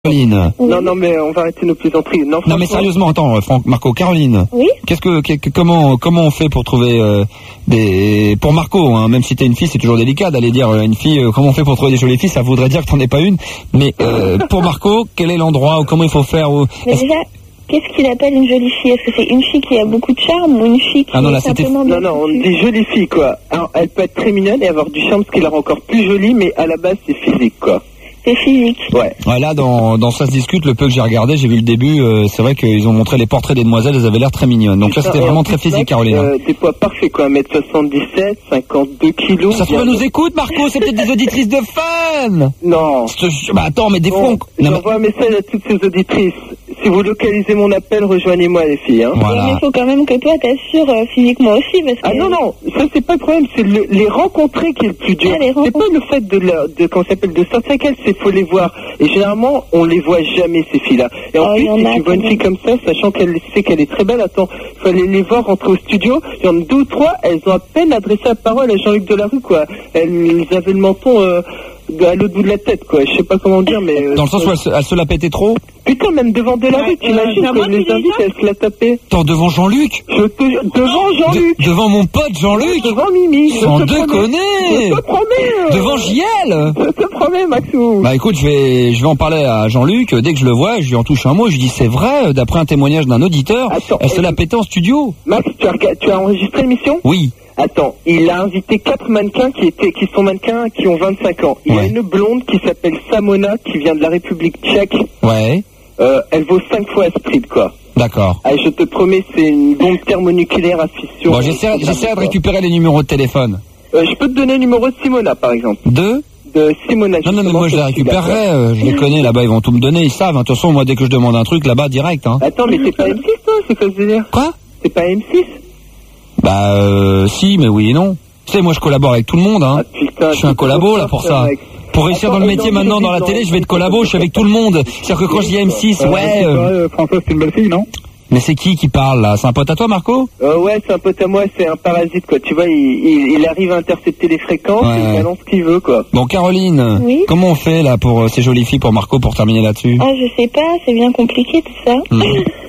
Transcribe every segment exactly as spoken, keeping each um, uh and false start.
Caroline. Oui. Non, non, mais on va arrêter nos plaisanteries. Non, non mais sérieusement, attends, Franck, Marco, Caroline. Oui. Qu'est-ce que, que comment, comment on fait pour trouver euh, des, pour Marco, hein, même si t'es une fille, c'est toujours délicat d'aller dire à une fille euh, comment on fait pour trouver des jolies filles. Ça voudrait dire que t'en es pas une. Mais euh, pour Marco, quel est l'endroit ou comment il faut faire ou, mais déjà, qu'est-ce qu'il appelle une jolie fille? Est-ce que c'est une fille qui a beaucoup de charme ou une fille qui ah non, là, est simplement Non, non, on dit jolie fille, quoi. Alors, elle peut être très mignonne et avoir du charme, ce qui la rend encore plus jolie, mais à la base, c'est physique, quoi. C'est physique. Ouais. Ouais, là, dans, dans Ça se discute, le peu que j'ai regardé, j'ai vu le début, euh, c'est vrai qu'ils ont montré les portraits des demoiselles, elles avaient l'air très mignonnes. Donc là, c'était vraiment très physique, Caroline. Euh, des poids parfaits, quoi. un mètre soixante-dix-sept, cinquante-deux kilos. Ça se trouve, elles nous écoute, Marco, c'est peut-être des auditrices de fun. Non. Bah attends, mais des Bon, fois... on... J'envoie un message à toutes ces auditrices. Si vous localisez mon appel, rejoignez-moi, les filles. Hein. Voilà. Mais il faut quand même que toi t'assures euh, physiquement aussi, parce que... Ah non, non, ça c'est pas le problème, c'est le, les rencontrer qui est le plus dur. Ah, c'est pas le fait de, la, de, comment ça s'appelle, de sortir avec elles, c'est faut les voir. Et généralement, on les voit jamais, ces filles-là. Et en oh, plus, si a, tu vois une fille comme ça, sachant qu'elle sait qu'elle est très belle, attends, il fallait les voir rentrer au studio, il y en a deux ou trois, elles ont à peine adressé la parole à Jean-Luc Delarue, quoi. Elles avaient le menton... Euh, à l'autre bout de la tête, quoi. Je sais pas comment dire, mais... Euh, dans le sens où elle se, elle se la pétait trop. Putain, même devant Delarue, t'imagines euh, comme les invites, elle se la tapait. Attends, devant Jean-Luc Je te... Devant Jean-Luc De, devant mon pote Jean-Luc Devant Mimi. Sans déconner. Je te promets. Devant J L. Je te promets, Maxou. Bah écoute, je vais, je vais en parler à Jean-Luc. Dès que je le vois, je lui en touche un mot. Je lui dis, c'est vrai, d'après un témoignage d'un auditeur, Attends, elle se l'a pété en studio. Max, tu as, tu as enregistré l'émission? Oui. Attends, il a invité quatre mannequins qui étaient, qui sont mannequins qui ont vingt-cinq ans. Il y a Ouais. une blonde qui s'appelle Samona, qui vient de la République tchèque. Ouais. Euh, elle vaut cinq fois Astrid, quoi. D'accord. Ah, je te promets, c'est une bombe thermonucléaire à fission. Bon, j'essaie, j'essaie de récupérer les numéros de téléphone. Euh, je peux te donner le numéro de Simona, par exemple. Deux? De Simona. Non, non, mais moi je les récupérerai, euh, je les connais là-bas, ils vont tout me donner, ils savent. hein. De toute façon, moi dès que je demande un truc là-bas, direct. Hein. Attends, mais c'est pas M six, toi? C'est quoi ce délire? Quoi? C'est pas M six? Bah, euh, si, mais oui et non. Tu sais, moi je collabore avec tout le monde. Hein. Ah, putain, Je suis un collabo là pour ça. Pour réussir Attends, dans le mais métier non, maintenant mais dans la non, télé, je vais être non, collabo, je suis avec tout le monde. C'est-à-dire que quand je dis M six, ouais. euh, François, c'est une belle fille, non? Mais c'est qui qui parle là? C'est un pote à toi, Marco? Euh, ouais, c'est un pote à moi, c'est un parasite, quoi. Tu vois, il, il, il arrive à intercepter les fréquences, Ouais, il ouais. balance ce qu'il veut, quoi. Bon, Caroline, Oui. comment on fait là pour euh, ces jolies filles pour Marco pour terminer là-dessus? Ah, je sais pas, c'est bien compliqué tout ça. Hmm.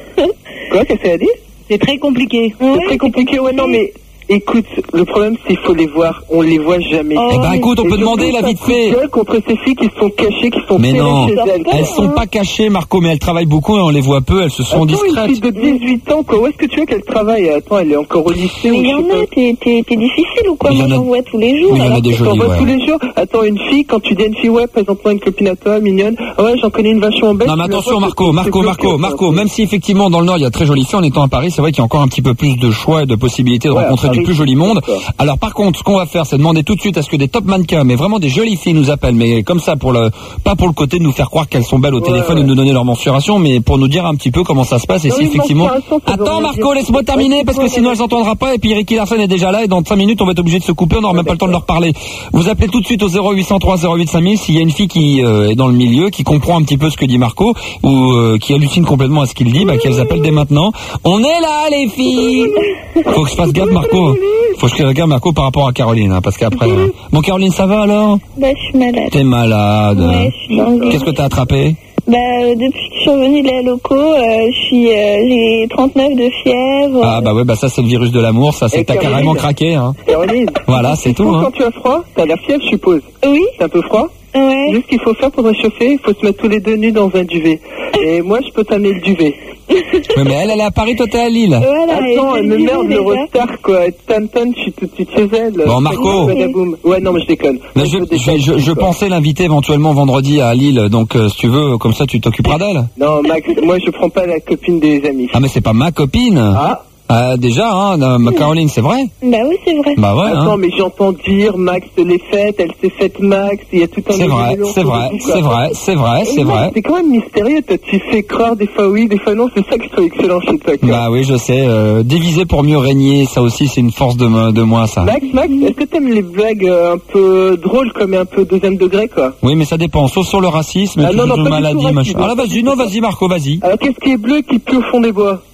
Quoi, qu'est-ce qu'elle a dit? C'est très compliqué. C'est très compliqué, ouais, non, mais... Écoute, le problème c'est qu'il faut les voir, on les voit jamais. Oh, Eh ben écoute, on Et peut je demander pousse la un vite coup de fait. gueule contre ces filles qui sont cachées, qui sont Mais serrées non, chez elles. elles sont pas cachées, Marco, mais elles travaillent beaucoup et on les voit peu, elles se sont Attends, une discrètes. fille de dix-huit ans, quoi, où est-ce que tu veux qu'elle travaille? Attends, elle est encore au lycée Mais ou il je y en sais a, pas. t'es, t'es, t'es difficile ou quoi? Il y Moi en a- j'en vois tous les jours. Oui, il y en a alors. des T'en jolies, vois ouais. tous les jours. Attends, une fille, quand tu dis à une fille, ouais, présente-moi une copine à toi, mignonne. Ah ouais, j'en connais une vachement belle. Non mais tu la attention vois, Marco, c'est- Marco, c'est Marco, bloqué, Marco, quoi. même si effectivement dans le Nord il y a de très jolies filles, en étant à Paris, c'est vrai qu'il y a encore un petit peu plus de choix et de possibilités de Ouais, à rencontrer du Paris, plus joli monde. d'accord. Alors par contre, ce qu'on va faire, c'est demander tout de suite à ce que des top mannequins, mais vraiment des jolies filles nous appellent, mais comme ça pour le, pas pour le côté de nous faire croire qu'elles sont belles au Ouais, téléphone ouais. et de nous donner leur mensuration, mais pour nous dire un petit peu comment ça se passe et Non, si mais effectivement. mensuration, ça veut Attends rien Marco, dire. laisse-moi terminer Ouais, parce que ouais, sinon ouais. elle s'entendra pas et puis Ricky Larson est déjà là et dans cinq minutes on va être obligé de se couper, on n'aura même pas le temps de leur parler. Vous appelez tout de suite au zéro huit cent trois zéro huit cinq mille s'il y a une fille qui euh, est dans le milieu, qui comprend un petit peu ce que dit Marco ou euh, qui hallucine complètement à ce qu'il dit, bah qu'elles appellent dès maintenant. On est là les filles. Faut que je fasse gaffe Marco. Faut que je fasse gaffe Marco par rapport à Caroline, hein, parce qu'après. euh, Bon Caroline, ça va alors? Bah, je suis malade. T'es malade. Ouais, je suis dans le- Qu'est-ce que t'as attrapé? Bah, euh, depuis que je suis revenue de la loco, euh, je suis, euh, j'ai trente-neuf de fièvre. Ah bah ouais, bah ça c'est le virus de l'amour, ça c'est Et que t'as Caroline. carrément craqué. Hein. Caroline. Voilà, c'est tout. Hein. Quand tu as froid, t'as la fièvre, je suppose. Oui, C'est un peu froid? ouais. Juste ce qu'il faut faire pour réchauffer, il faut se mettre tous les deux nus dans un duvet. Et moi, je peux t'amener le duvet. Ouais, mais elle, elle est à Paris, toi t'es à Lille. Voilà, et Attends, je elle le me disais merde le déjà. retard, quoi. Tan tan, je suis tout de suite chez elle. Bon, Marco. Badaboum. Ouais, non, mais je déconne. Mais Moi, je, me je, déconne, je, je quoi. pensais l'inviter éventuellement vendredi à Lille, donc euh, si tu veux, comme ça tu t'occuperas d'elle. Non, Max, moi, je prends pas la copine des amis. Ah mais c'est pas ma copine. Ah, Ah, déjà, hein, euh, ma Caroline, c'est vrai. Bah oui, c'est vrai. Bah ouais. attends, Hein. mais j'entends dire, Max les fête, elle s'est faite Max, il y a tout un... C'est vrai, élément c'est autour vrai, de tout, quoi. c'est vrai, c'est vrai, Et c'est Max, vrai. C'est quand même mystérieux, toi, tu fais croire des fois oui, des fois non, c'est ça que je trouve excellent chez toi, quoi. Bah oui, je sais. Euh, diviser pour mieux régner, ça aussi c'est une force de, me- de moi, ça. Max, Max, est-ce que t'aimes les blagues euh, un peu drôles, comme un peu deuxième degré, quoi? Oui, mais ça dépend. Sauf sur le racisme, Ah tout non, non, de pas du maladie, tout machin. racisme. Ah là, vas-y, non, vas-y, Marco, vas-y. Alors, qu'est-ce qui est bleu qui pue au fond des bois?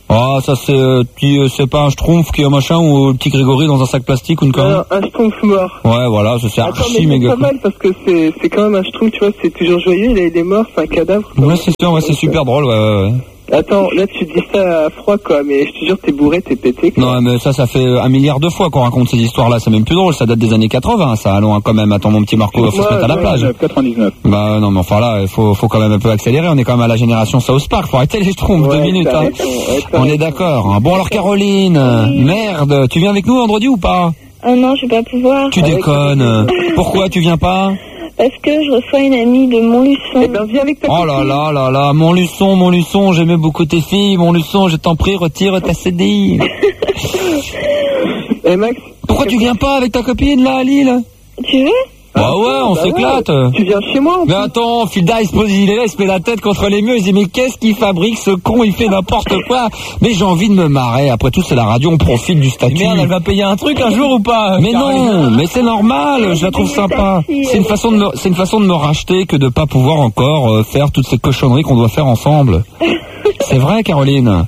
Ah, ça c'est, euh, petit, euh, c'est pas un schtroumpf qui est un machin ou un petit Grégory dans un sac plastique ou une connerie. Non, un schtroumpf mort. Ouais, voilà, ça c'est Attends, archi mais méga c'est cool. pas mal parce que c'est, c'est quand même un schtroumpf, tu vois, c'est toujours joyeux, il est, il est mort, c'est un cadavre. Ouais, c'est sûr, ouais, c'est super drôle, ouais, ouais, ouais. Attends, là tu dis ça à froid quoi, mais je te jure t'es bourré, t'es pété quoi. Non, mais ça, ça fait un milliard de fois qu'on raconte ces histoires-là, c'est même plus drôle, ça date des années quatre-vingts, ça, allons, hein, quand même, attends mon petit Marco, faut se mettre à la plage. quatre-vingt-dix-neuf. Bah non, mais enfin là, il faut, faut quand même un peu accélérer, on est quand même à la génération South Park, faut arrêter les schtroumpfs, Ouais, deux minutes, t'as hein. raison, ouais, t'as On est raison. d'accord. Hein. Bon alors Caroline, Oui. merde, tu viens avec nous vendredi ou pas? Oh non, je vais pas pouvoir. Tu déconnes. Pourquoi tu viens pas? Parce que je reçois une amie de Montluçon. Eh ben viens avec ta Oh là là là là, mon Luçon, mon Luçon, j'aimais beaucoup tes filles, mon Luçon, je t'en prie, retire ta C D I. Eh Max, Pourquoi tu viens pas avec ta copine là à Lille? Tu veux? Bah ouais, on bah s'éclate. ouais, tu viens chez moi en Mais plus. attends, Filda, il se pose, il est là, il se met la tête contre les murs, il se dit mais qu'est-ce qu'il fabrique ce con, il fait n'importe quoi. Mais j'ai envie de me marrer, après tout c'est la radio, on profite du statut. Merde, elle va payer un truc un jour ou pas? Mais non, mais c'est normal, je la trouve sympa. C'est une façon de me, c'est une façon de me racheter que de pas pouvoir encore euh, faire toutes ces cochonneries qu'on doit faire ensemble. C'est vrai, Caroline.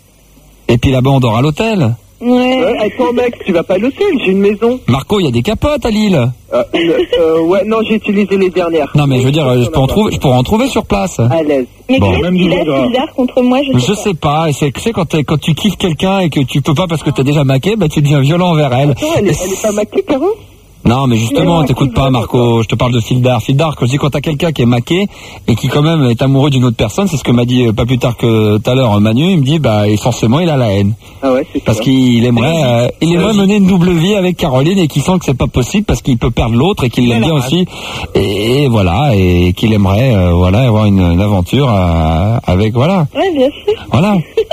Et puis là-bas, on dort à l'hôtel. Ouais. Ouais, attends Max, tu vas pas à l'hôtel, j'ai une maison. Marco, il y a des capotes à Lille. Euh, le- euh, ouais, non, j'ai utilisé les dernières. Non, mais je veux dire, je peux en trouver, je pourrais en trouver sur place. À l'aise. Mais Bon. qu'est-ce Même qu'il du a, gras. Sildar, contre moi? Je sais Je pas. sais pas, et c'est, tu sais, quand, t'es- quand tu kiffes quelqu'un et que tu peux pas parce que t'es déjà maqué, bah tu deviens violent envers elle. Attends, elle est, elle est pas maquée, Caro? Non, mais justement, Mais t'écoutes ouais, pas, Marco. Je te parle de Fildar. Fildar, quand je dis quand t'as quelqu'un qui est maqué et qui quand même est amoureux d'une autre personne, c'est ce que m'a dit euh, pas plus tard que tout à l'heure Manu. Il me dit, bah, et forcément, il a la haine Ah ouais, c'est parce ça. qu'il aimerait, euh, il aimerait mener une double vie avec Caroline et qu'il sent que c'est pas possible parce qu'il peut perdre l'autre et qu'il l'aime bien aussi. Et, et voilà, et qu'il aimerait, euh, voilà, avoir une, une aventure euh, avec, voilà, Ouais, bien sûr. voilà.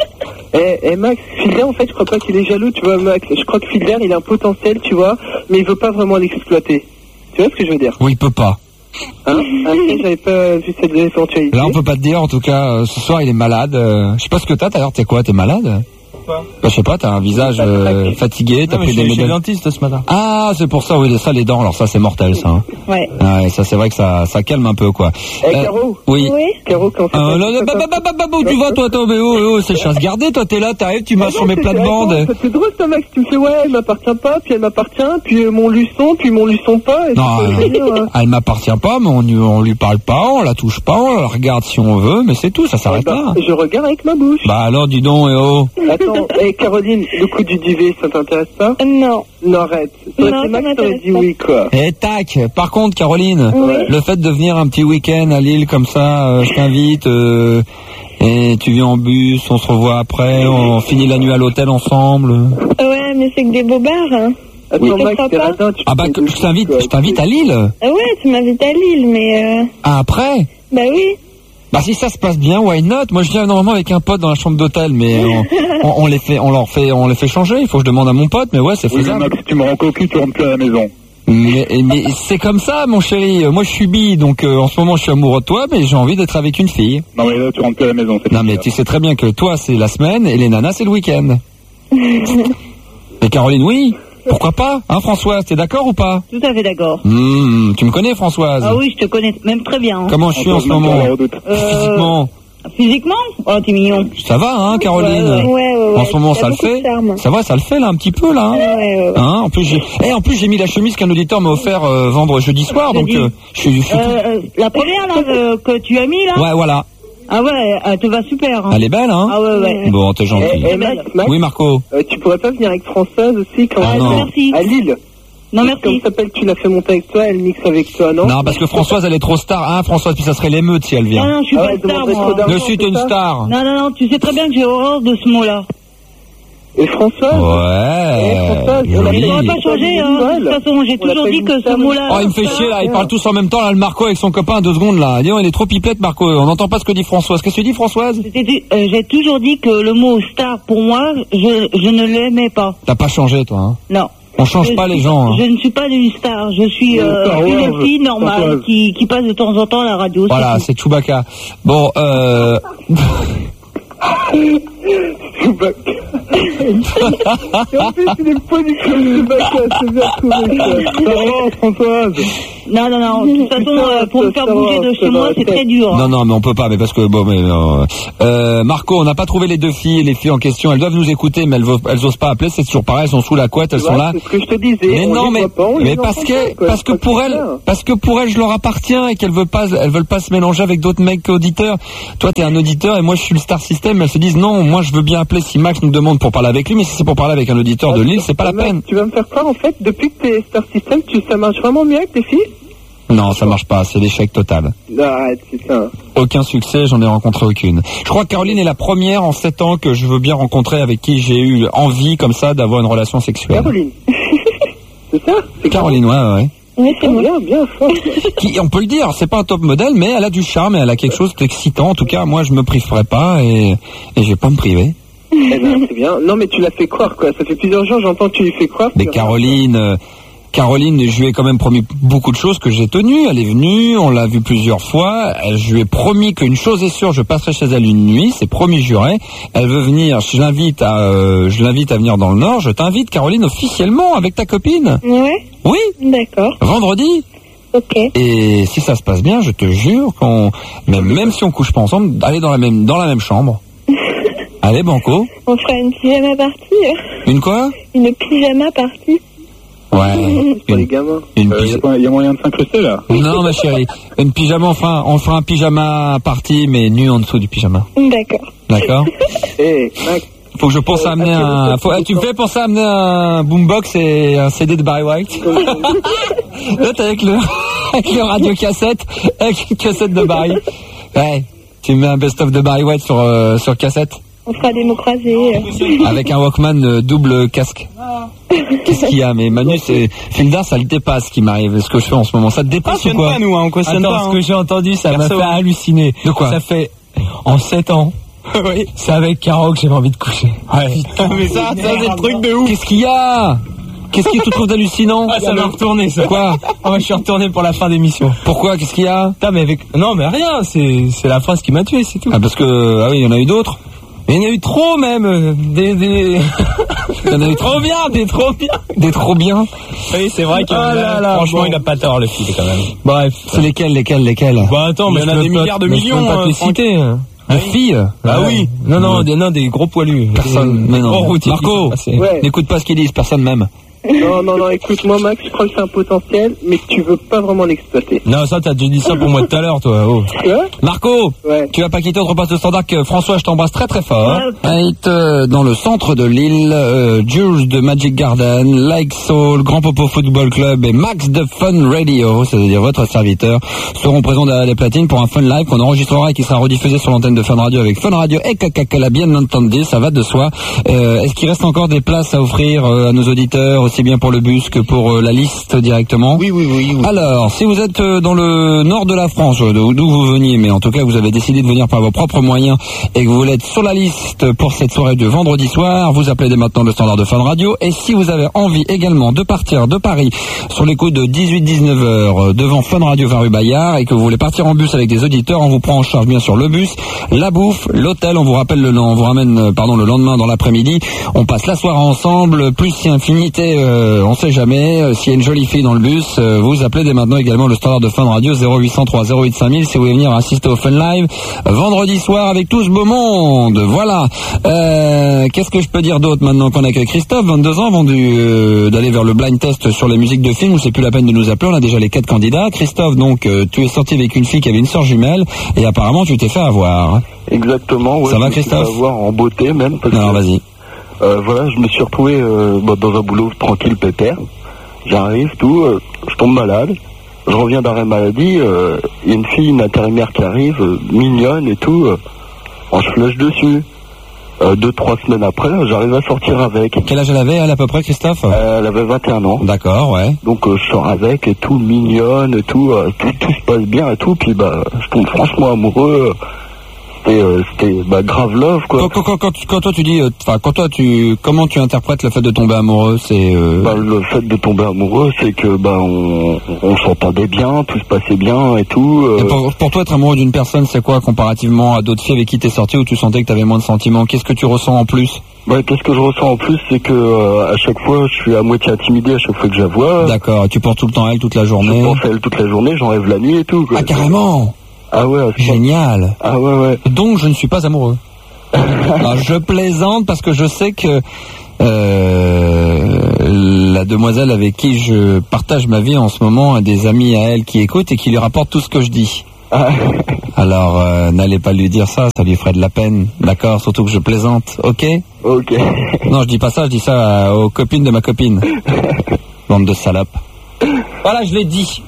Eh, eh Max, Filder, en fait, je crois pas qu'il est jaloux, tu vois, Max. Je crois que Filder, il a un potentiel, tu vois, mais il veut pas vraiment l'exploiter. Tu vois ce que je veux dire? Oui, il peut pas. Hein? Ah, ça, j'avais pas vu cette éventualité. Là, on peut pas te dire. En tout cas, euh, ce soir, il est malade. Euh, je sais pas ce que t'as. D'ailleurs, t'es quoi? T'es malade? Bah, je sais pas. T'as un visage euh, fatigué. T'as Non, mais pris je des suis chez le médocs. dentiste ce matin. Ah, c'est pour ça. Oui, ça, les dents. Alors ça, c'est mortel, ça. Hein. Ouais. Ah, ouais, ça, c'est vrai que ça, ça calme un peu, quoi. Eh, Euh, Caro? Oui. Oui. Caro, quand c'est Euh, pas- là, là, bah, bah, bah, bah, bah, bah, où tu vas, toi, toi, mais oh, oh, c'est chasse gardée, toi, t'es là, t'arrives, tu m'as Mais sur non, mes c'est- plates-bandes. attends, C'est drôle ça Max, tu me fais ouais, elle m'appartient pas, puis elle m'appartient, puis euh, mon luçon, puis mon luçon pas. Et Non, c'est pas euh, délire, hein. elle m'appartient pas, mais on, lui- on lui parle pas, on la touche pas, on la regarde si on veut, mais c'est tout, ça Eh s'arrête ben, là. je regarde avec ma bouche. Bah alors, dis donc, eh oh. Attends, eh Caroline, le coup du duvet, ça t'intéresse pas? Euh, Non. Non, arrête. Toi, Non, c'est ça Max, t'aurais m'intéresse dit pas. oui, quoi. Et tac. Par contre, Caroline, Oui. le fait de venir un petit week-end à Lille comme ça, euh, je t'invite, euh, et tu viens en bus, on se revoit après, on finit la nuit à l'hôtel ensemble. Ouais, mais c'est que des bobards, hein. Attends, Oui. Max, Pourquoi t'es pas radin, tu Ah bah, fais que- des je t'invite, trucs, je t'invite à Lille. Ah ouais, tu m'invites à Lille, mais euh... Ah, après. Bah oui. Bah si ça se passe bien, why not? Moi je viens normalement avec un pote dans la chambre d'hôtel, mais on, on, on les fait, on leur fait, on les fait changer. Il faut que je demande à mon pote, mais ouais, c'est Oui, mais faisable. Max, si tu me rends cocu, tu rentres plus à la maison. Mais, mais c'est comme ça, mon chéri. Moi je suis bi, donc euh, en ce moment je suis amoureux de toi, mais j'ai envie d'être avec une fille. Non, mais là, tu rentres plus à la maison. c'est Non fini, mais là. tu sais très bien que toi c'est la semaine et les nanas c'est le week-end. Et Caroline, oui. Pourquoi pas? Hein, Françoise, t'es d'accord ou pas? Tout à fait d'accord. Hmm, tu me connais, Françoise? Ah oui, je te connais même très bien. hein. Comment je suis en ce Encore même moment? pas la redoute. Euh, Physiquement, Physiquement Oh, t'es mignon. ça va, hein, Caroline? Ouais, ouais, ouais. En ce moment, T'as ça le beaucoup de fait. charme. Ça va, ça le fait là un petit peu là. Hein, Ouais, ouais, ouais. Hein, en plus, j'ai, eh, en plus j'ai mis la chemise qu'un auditeur m'a offert euh, vendre jeudi soir, donc Jeudi. euh, je suis. je suis tout- Euh, euh, la première là euh, que tu as mis là Ouais, voilà. Ah ouais, elle te va super. Hein. Elle est belle, hein. Ah ouais, ouais. Bon, t'es gentil. Eh, eh, Max, Max, Oui, Marco. euh, tu pourrais pas venir avec Françoise aussi quand Ah, même non. Merci. à Lille? Non, Comme merci. s'appelle, tu l'as fait monter avec toi, elle mixe avec toi, non? Non, parce que Françoise, elle est trop star. Hein, Françoise, puis ça serait l'émeute si elle Non, vient. non, je suis Ah pas ouais, star demanderait trop moi. d'argent. Dessus, t'es c'est une ça star. Non, non, non, tu sais très bien que j'ai horreur de ce mot-là. Et Françoise? Ouais. Eh, Françoise, on Ça l'a oui. ne fait- pas changer, hein. De toute façon, j'ai On l'a toujours pas dit vu que ça, ce mais- mot-là. Oh, il me fait chier là, ils parlent tous en même temps là, le Marco avec son copain, deux secondes là. Dis donc, il est trop pipette Marco, on n'entend pas ce que dit Françoise. Qu'est-ce que tu dis Françoise? C'était- euh, J'ai toujours dit que le mot star, pour moi, je, je ne l'aimais pas. T'as pas changé toi, hein. Non. On change Je pas les suis- gens. Hein. Je ne suis pas une star, je suis euh, Star Wars, une fille normale Françoise. qui, qui passe de temps en temps à la radio. Voilà, c'est c'est Chewbacca. Bon, euh... Chewbacca. Et en plus, il est pas du tout Chewbacca, c'est bien trouvé, ça. Ça va, Françoise? Non, non, non. De toute façon, euh, pour me faire bouger de chez moi, c'est très dur. Non, non, mais on peut pas, mais parce que bon, mais euh, euh, Marco, on n'a pas trouvé les deux filles, les filles en question. Elles doivent nous écouter, mais elles, elles osent pas appeler. C'est toujours pareil. Elles sont sous la couette, elles sont là. C'est ce que je te disais. Mais non, mais mais parce que parce que pour elles, parce que pour elles, je leur appartiens et qu'elles veulent pas, elles veulent pas se mélanger avec d'autres mecs auditeurs. Toi, t'es un auditeur et moi, je suis le Star System. Elles se disent non, moi, je veux bien appeler si Max nous demande pour parler avec lui, mais si c'est pour parler avec un auditeur de Lille, c'est pas la peine. Tu vas me faire croire en fait, depuis que t'es Star System, tu ça marche vraiment mieux avec les filles? Non, ça marche pas, c'est l'échec total. Arrête, c'est ça. Aucun succès, j'en ai rencontré aucune. Je crois que Caroline est la première en sept ans que je veux bien rencontrer avec qui j'ai eu envie comme ça d'avoir une relation sexuelle. Caroline. C'est ça? C'est Caroline, ouais, ouais. Oui, c'est moi. Bien, bien, fort. Qui, on peut le dire, c'est pas un top modèle, mais elle a du charme et elle a quelque chose d'excitant. En tout cas, moi, je me priverai pas et, et je vais pas me priver. Eh ben, c'est bien. Non, mais tu l'as fait croire, quoi. Ça fait plusieurs jours, j'entends que tu lui fais croire. Mais Caroline, euh, Caroline, je lui ai quand même promis beaucoup de choses que j'ai tenues. Elle est venue, on l'a vue plusieurs fois. Je lui ai promis qu'une chose est sûre, je passerai chez elle une nuit. C'est promis, juré. Elle veut venir. Je l'invite à, euh, je l'invite à venir dans le Nord. Je t'invite, Caroline, officiellement avec ta copine. Ouais. Oui. D'accord. Vendredi. Ok. Et si ça se passe bien, je te jure qu'on, même, même si on couche pas ensemble, aller dans la même, dans la même chambre. Allez, banco. On fera une pyjama party. Une quoi? Une pyjama party. Ouais. Pour les gamins. Une Il euh, y, y a moyen de s'incruster là. Non, ma chérie. Une pyjama, enfin, on fera un pyjama party, mais nu en dessous du pyjama. D'accord. D'accord? Eh, Max. Faut que je pense à amener un, faut, tu me fais penser à amener un boombox et un C D de Barry White. Là, t'es avec le, avec le radio cassette, avec une cassette de Barry. Ouais. Tu mets un best-of de Barry White sur, euh, sur cassette. On fera des mots croisés. Avec un Walkman euh, double casque. Qu'est-ce qu'il y a? Mais Manu, c'est, Fildar, ça le dépasse ce qui m'arrive. Ce que je fais en ce moment. Ça te dépasse ou quoi? Pas, nous, hein, on cautionne Attends, pas. ce Hein. que j'ai entendu, ça m'a Perso. fait halluciner. De quoi? Ça fait, en sept ans. Oui. C'est avec Caro que j'avais envie de coucher. Ouais. Mais ça, ça c'est le truc de ouf. Qu'est-ce qu'il y a? Qu'est-ce que tu trouves d'hallucinant? Ah, ça m'a retourné, ça. Quoi? Oh, je suis retourné pour la fin d'émission. Pourquoi? Qu'est-ce qu'il y a? Putain, mais avec, non, mais rien, c'est, c'est la phrase qui m'a tué, c'est tout. Ah, parce que, ah oui, il y en a eu d'autres. Mais il y en a eu trop, même, euh, des, des, Il y en a eu trop, trop bien, des trop bien. des trop bien. Oui, c'est vrai que, Ah là là, franchement, bon. il a pas tort, le fil, quand même. Bref. C'est lesquels, lesquels, lesquels? Bah, attends, Il y mais en je a peux des pas- milliards de mais je peux millions, pas te euh, les citer. hein. De filles? Ah oui. Non, non, des, non, des gros poilus. Personne, Des- mais des non. gros routiers qui Marco, sont passés. Ouais. n'écoute pas ce qu'ils disent, personne même. Non, non, non, écoute-moi, Max, je crois que c'est un potentiel, mais tu veux pas vraiment l'exploiter. Non, ça, t'as déjà dit ça pour moi tout à l'heure, toi. Oh. Quoi? Marco, Ouais. tu vas pas quitter autre passe de standard que François, je t'embrasse très très fort. Right, euh, dans le centre de l'île, euh, Jules de Magic Garden, Like Soul, Grand Popo Football Club et Max de Fun Radio, c'est-à-dire votre serviteur, seront présents derrière les platines pour un Fun Live qu'on enregistrera et qui sera rediffusé sur l'antenne de Fun Radio avec Fun Radio et Coca-Cola, bien entendu, ça va de soi. Euh, est-ce qu'il reste encore des places à offrir euh, à nos auditeurs, aussi bien pour le bus que pour euh, la liste directement? Oui, oui, oui, oui. Alors, si vous êtes euh, dans le nord de la France, euh, d'où d'où vous veniez, mais en tout cas vous avez décidé de venir par vos propres moyens et que vous voulez être sur la liste pour cette soirée de vendredi soir, vous appelez dès maintenant le standard de Fun Radio. Et si vous avez envie également de partir de Paris sur les coups de dix-huit dix-neuf heures devant Fun Radio vingt rue Bayard et que vous voulez partir en bus avec des auditeurs, on vous prend en charge bien sûr le bus, la bouffe, l'hôtel, on vous rappelle le on vous ramène euh, pardon le lendemain dans l'après-midi, on passe la soirée ensemble, plus si infinité, euh, on sait jamais. Euh, S'il y a une jolie fille dans le bus, euh, vous appelez dès maintenant également le standard de Fun Radio zéro huit cent trois zéro huit cinq mille si vous voulez venir assister au Fun Live euh, vendredi soir avec tout ce beau monde. Voilà. Euh, Qu'est-ce que je peux dire d'autre maintenant qu'on accueille Christophe, vingt-deux ans, vendu euh, d'aller vers le blind test sur les musiques de films où c'est plus la peine de nous appeler, on a déjà les quatre candidats. Christophe, donc euh, tu es sorti avec une fille qui avait une sœur jumelle et apparemment tu t'es fait avoir. Exactement, ouais. Ça va, je me suis Christophe? fait avoir en beauté même. Parce Alors que, vas-y. euh, voilà, je me suis retrouvé euh, bah, dans un boulot tranquille, pépère. J'arrive, tout, euh, je tombe malade. Je reviens d'arrêt maladie. euh, Il y a une fille, une intérimaire qui arrive, euh, mignonne et tout. Euh, oh, je flush dessus. Euh, deux, trois semaines après, j'arrive à sortir avec. Quel âge elle avait elle à peu près, Christophe? Euh, elle avait vingt et un ans. D'accord, ouais. Donc euh, je sors avec et tout, mignonne et tout, euh, tout, tout se passe bien et tout. Puis bah, je tombe franchement amoureux. c'était, euh, c'était bah, grave love, quoi. Quand, quand, quand, quand, quand toi tu dis, enfin, quand toi tu, comment tu interprètes le fait de tomber amoureux, c'est. Euh... Bah, le fait de tomber amoureux, c'est que bah on, on s'entendait bien, tout se passait bien et tout. Euh... Et pour, pour toi, être amoureux d'une personne, c'est quoi comparativement à d'autres filles avec qui t'es sorti où tu sentais que t'avais moins de sentiments? Qu'est-ce que tu ressens en plus? Bah, qu'est-ce que je ressens en plus, c'est que euh, à chaque fois, je suis à moitié intimidé à chaque fois que je la vois. D'accord. Tu penses tout le temps à elle toute la journée. Je pense à elle toute la journée, j'en rêve la nuit et tout, quoi. Ah, carrément. Ah ouais. Génial. Ah ouais ouais. Donc je ne suis pas amoureux. Alors, je plaisante parce que je sais que euh, la demoiselle avec qui je partage ma vie en ce moment a des amis à elle qui écoutent et qui lui rapportent tout ce que je dis. Ah. Alors euh, n'allez pas lui dire ça, ça lui ferait de la peine, d'accord? Surtout que je plaisante, ok? Ok. Non, je dis pas ça, je dis ça aux copines de ma copine. Bande de salopes. Voilà, je l'ai dit.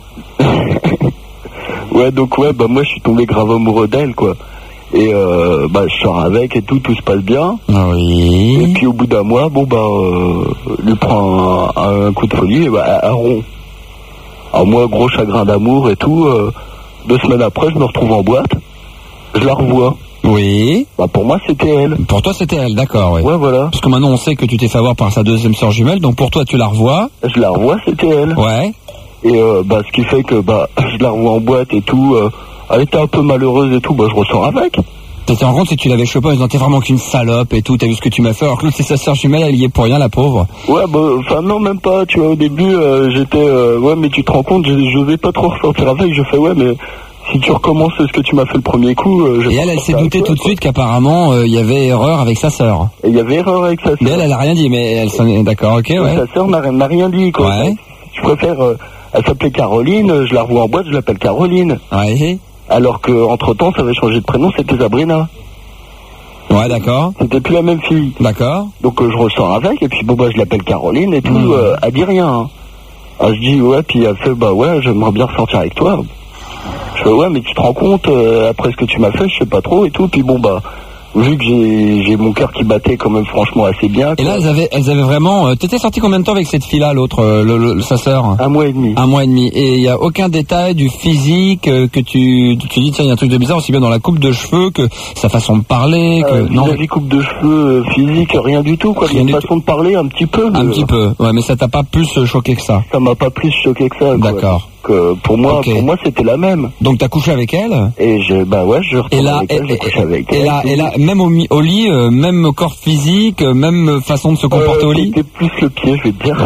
Ouais, donc ouais, bah moi je suis tombé grave amoureux d'elle, quoi. Et euh, bah je sors avec et tout, tout se passe bien. Oui. Et puis au bout d'un mois, bon bah, euh, lui prend un, un coup de folie, et bah, un rond. Alors moi, gros chagrin d'amour et tout. Euh, deux semaines après, je me retrouve en boîte. Je la revois. Oui. Bah pour moi, c'était elle. Pour toi, c'était elle, d'accord, oui. Ouais, voilà. Parce que maintenant, on sait que tu t'es fait avoir par sa deuxième sœur jumelle, donc pour toi, tu la revois. Je la revois, c'était elle. Ouais. Et euh, bah ce qui fait que bah je la revois en boîte et tout. Euh, elle était un peu malheureuse et tout. Bah je ressors avec. Tu t'es rendu compte si tu l'avais chopé en disant t'es vraiment qu'une salope et tout, t'as vu ce que tu m'as fait, alors que l'autre c'est sa sœur jumelle, elle y est pour rien, la pauvre. Ouais, bah, enfin non, même pas, tu vois, au début, euh, j'étais, euh, ouais, mais tu te rends compte, j'osais pas trop ressortir avec, je fais, ouais, mais si tu recommences ce que tu m'as fait le premier coup... Euh, je et elle, elle s'est doutée tout de suite qu'apparemment, il euh, y avait erreur avec sa sœur. Et il y avait erreur avec sa sœur. Mais elle, elle a rien dit, mais elle s'en est, d'accord, ok, ouais. Sa sœur n'a, n'a rien dit, quoi. Ouais. Je préfère, euh, elle s'appelait Caroline, je la revois en boîte, je l'appelle Caroline. Ouais. Alors que, entre temps, ça avait changé de prénom, c'était Sabrina. Ouais, d'accord. C'était plus la même fille. D'accord. Donc euh, je ressors avec, et puis bon bah je l'appelle Caroline et tout, mmh. euh, elle dit rien. Hein. Alors, je dis ouais, puis elle fait bah ouais, j'aimerais bien ressortir avec toi. Je fais ouais, mais tu te rends compte, euh, après ce que tu m'as fait, je sais pas trop et tout, puis bon bah, vu que j'ai, j'ai mon cœur qui battait quand même franchement assez bien. Et quoi. là elles avaient, elles avaient vraiment, euh, t'étais sorti combien de temps avec cette fille-là, l'autre, euh, le, le, sa sœur? Un mois et demi. Un mois et demi. Et il y a aucun détail du physique euh, que tu, tu dis tiens il y a un truc de bizarre aussi bien dans la coupe de cheveux que sa façon de parler, que euh, non. Vis-à-vis coupe de cheveux, euh, physique, rien du tout quoi. Rien une façon tout. de parler un petit peu. Un petit peu. Ouais, mais ça t'a pas plus choqué que ça. Ça m'a pas plus choqué que ça. Quoi. D'accord. Que pour moi, okay. pour moi c'était la même. Donc t'as couché avec elle? Et je, bah ouais, je retourne avec elle, j'ai couché avec elle. Et là, et là, même au, au lit, euh, même corps physique, euh, même façon de se comporter euh, au lit. C'était plus le pied, je vais te dire.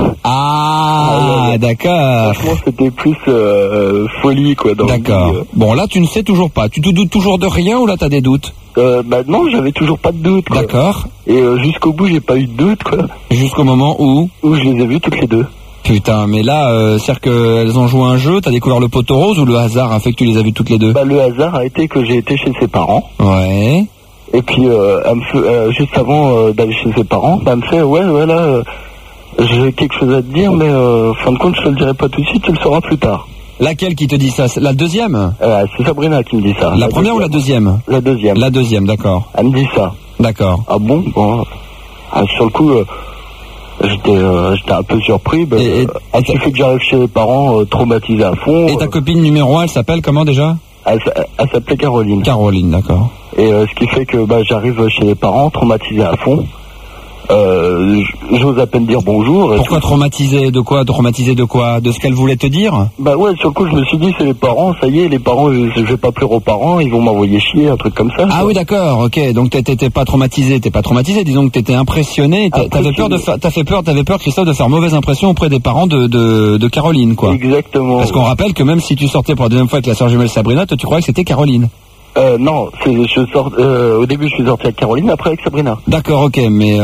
Ah, ah ouais, d'accord. Franchement, c'était plus euh, folie quoi. Dans d'accord. Le lit, euh. Bon, là, tu ne sais toujours pas. Tu te doutes toujours de rien ou là, t'as des doutes? Euh, bah non, j'avais toujours pas de doute. Quoi. D'accord. Et euh, jusqu'au bout, j'ai pas eu de doute quoi. Jusqu'au moment où? Où je les ai vus toutes les deux. Putain, mais là, euh, c'est-à-dire qu'elles ont joué un jeu, t'as découvert le poteau rose ou le hasard a fait que tu les as vues toutes les deux? Bah le hasard a été que j'ai été chez ses parents. Ouais. Et puis, euh, elle me fait, euh, juste avant euh, d'aller chez ses parents, bah, elle me fait, ouais, ouais, là, euh, j'ai quelque chose à te dire, mais euh, fin de compte, je te le dirai pas tout de suite, tu le sauras plus tard. Laquelle qui te dit ça? La deuxième? euh, C'est Sabrina qui me dit ça. La, la première deuxième. Ou la deuxième? La deuxième. La deuxième, d'accord. Elle me dit ça. D'accord. Ah bon, bon. Ah, sur le coup... Euh, J'étais, euh, j'étais un peu surpris. Bah, et, et, euh, il suffit que j'arrive chez les parents euh, traumatisés à fond. Et ta euh, copine numéro un, elle s'appelle comment déjà? Elle, elle s'appelait Caroline. Caroline, d'accord. Et euh, ce qui fait que bah, j'arrive chez les parents traumatisés à fond. Euh, j'ose à peine dire bonjour. Pourquoi traumatisé? De quoi? Traumatisé de quoi? De ce qu'elle voulait te dire? Bah ouais, sur le coup, je me suis dit, c'est les parents, ça y est, les parents, je, je vais pas pleurer aux parents, ils vont m'envoyer chier, un truc comme ça. Ah quoi. Oui, d'accord, ok. Donc t'étais pas traumatisé, t'es pas traumatisé, disons que t'étais impressionné. T'avais peur de faire, t'as fait peur, t'avais peur, Christophe, de faire mauvaise impression auprès des parents de, de, de Caroline, quoi. Exactement. Parce qu'on rappelle que même si tu sortais pour la deuxième fois avec la sœur jumelle Sabrina, toi tu croyais que c'était Caroline. Euh, non, c'est, je sors, euh, au début je suis sorti avec Caroline, après avec Sabrina. D'accord, ok, mais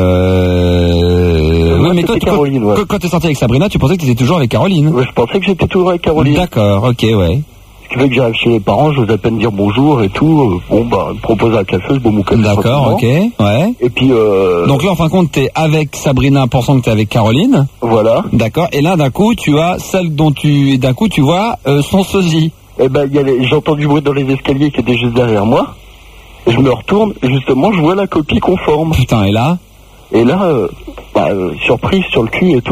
euh... ouais, oui, mais toi, Caroline, quand, ouais. quand t'es sorti avec Sabrina, tu pensais que t'étais toujours avec Caroline? Ouais, je pensais que j'étais toujours avec Caroline. D'accord, ok, ouais. Ce qui fait que j'arrive chez les parents, j'ose à peine dire bonjour et tout. Bon, bah, me propose un café, je bois mon café. D'accord, ok, ouais. Et puis, euh... donc là, en fin de compte, t'es avec Sabrina, pensant que t'es avec Caroline. Voilà. D'accord, et là, d'un coup, tu as celle dont tu, d'un coup, tu vois, euh, son sosie. Eh ben, y a les... j'entends du bruit dans les escaliers qui étaient juste derrière moi. Je me retourne, et justement, je vois la copie conforme. Putain, et là? Et là, euh, bah, euh, surprise sur le cul et tout, euh,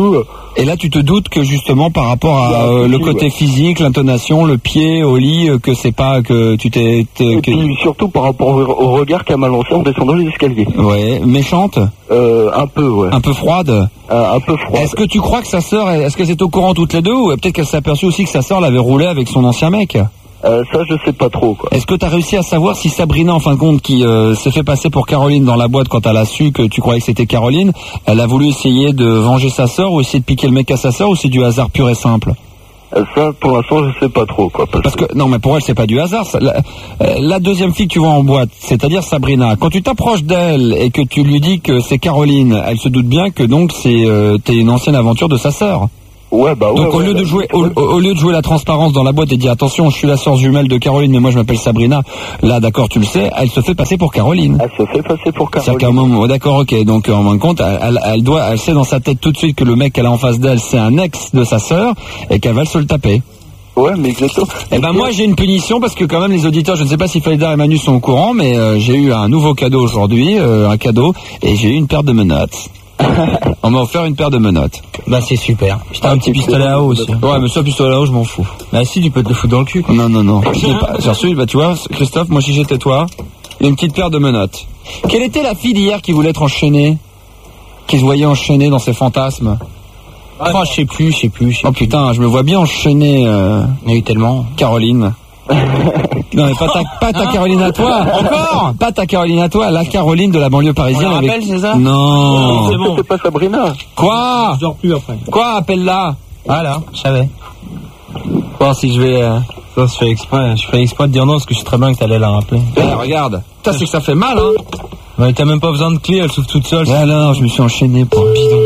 Et là, tu te doutes que justement, par rapport à Ouais, euh, si, le si, côté ouais. physique, l'intonation, le pied au lit, euh, que c'est pas que tu t'es... t'es- Et que- puis surtout par rapport au, au regard qu'elle m'a lancé en descendant les escaliers. Ouais, méchante, Euh, un peu, ouais. un peu froide. Un, un peu froid. Est-ce que tu crois que sa sœur, est-ce qu'elles étaient au courant toutes les deux, ou peut-être qu'elle s'est aperçue aussi que sa sœur l'avait roulé avec son ancien mec? Euh, ça, je sais pas trop, quoi. Est-ce que tu as réussi à savoir si Sabrina, en fin de compte, qui euh, s'est fait passer pour Caroline dans la boîte quand elle a su que tu croyais que c'était Caroline, elle a voulu essayer de venger sa sœur ou essayer de piquer le mec à sa sœur, ou c'est du hasard pur et simple? Euh, ça, pour l'instant, je sais pas trop, quoi. Parce, Parce que, non, mais pour elle, c'est pas du hasard. ça. La, euh, la deuxième fille que tu vois en boîte, c'est-à-dire Sabrina, quand tu t'approches d'elle et que tu lui dis que c'est Caroline, elle se doute bien que donc c'est euh, t'es une ancienne aventure de sa sœur. Ouais, bah ouais. Donc au ouais, lieu de ouais, jouer, ouais. au, au lieu de jouer la transparence dans la boîte et dire attention, je suis la sœur jumelle de Caroline, mais moi je m'appelle Sabrina. Là, d'accord, tu le sais, elle se fait passer pour Caroline. Elle se fait passer pour C'est-à-dire qu'à un Caroline. moment, oh, d'accord, ok. Donc en fin de compte, elle, elle, elle doit, elle sait dans sa tête tout de suite que le mec qu'elle a en face d'elle, c'est un ex de sa sœur et qu'elle va se le taper. Ouais, mais exactement. Eh ben moi j'ai une punition parce que quand même les auditeurs, je ne sais pas si Faïdar et Manu sont au courant, mais euh, j'ai eu un nouveau cadeau aujourd'hui, euh, un cadeau, et j'ai eu une paire de menottes. On m'a offert une paire de menottes. Bah c'est super. Putain, un petit pistolet à eau aussi. Ouais, mais ça, pistolet à eau, je m'en fous. Bah si, tu peux te le foutre dans le cul. Non, non, non. Je l'ai pas. J'ai reçu, bah tu vois, Christophe, moi si j'étais toi, une petite paire de menottes. Quelle était la fille d'hier qui voulait être enchaînée, qui se voyait enchaînée dans ses fantasmes? Oh, je sais plus, je sais plus. je sais Oh putain, je me vois bien enchaîner euh, plus. Il y en a eu tellement. Caroline. Non mais pas ta, pas ta Caroline à toi. Encore. Pas ta Caroline à toi, la Caroline de la banlieue parisienne. On la avec- rappelle, c'est ça? Non. C'est bon. C'est pas Sabrina. Quoi? Je dors plus après. Quoi? Appelle-la. Voilà, je savais. Voir si je vais... euh, Ça, je fais exprès, je fais exprès de dire non parce que je sais très bien que t'allais la rappeler. eh, regarde. Putain, c'est que ça fait mal, hein. Ouais, t'as même pas besoin de clé, elle s'ouvre toute seule. Et alors, je me suis enchaîné pour un bidon.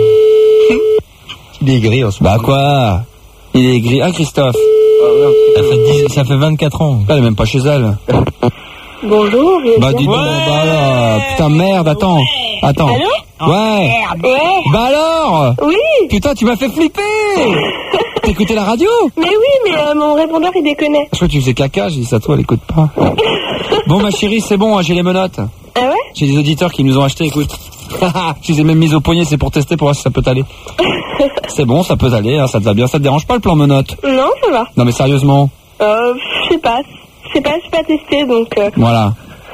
Il est gris en ce Bah quoi? Il est gris. Ah, Christophe. Ça fait, dix, ça fait vingt-quatre ans. Elle est même pas chez elle. Bonjour. je Bah viens- dis donc, bah alors, putain merde, attends, attends. Allô? Ouais. Ouais. Bah alors. Oui. Putain, tu m'as fait flipper. T'écoutais la radio? Mais oui, mais euh, mon répondeur il déconnait. Je crois que tu faisais caca, j'ai dit ça à toi, elle écoute pas. Bon ma chérie, c'est bon, hein, j'ai les menottes. Ah ouais? J'ai des auditeurs qui nous ont acheté, écoute. Je les ai même mises au poignet, c'est pour tester, pour voir si ça peut t'aller. C'est bon, ça peut t'aller, hein, ça te va bien, ça te dérange pas le plan menottes? Non, ça va. Non mais sérieusement, Euh, je sais pas. Je sais pas, je pas testé, donc euh, voilà.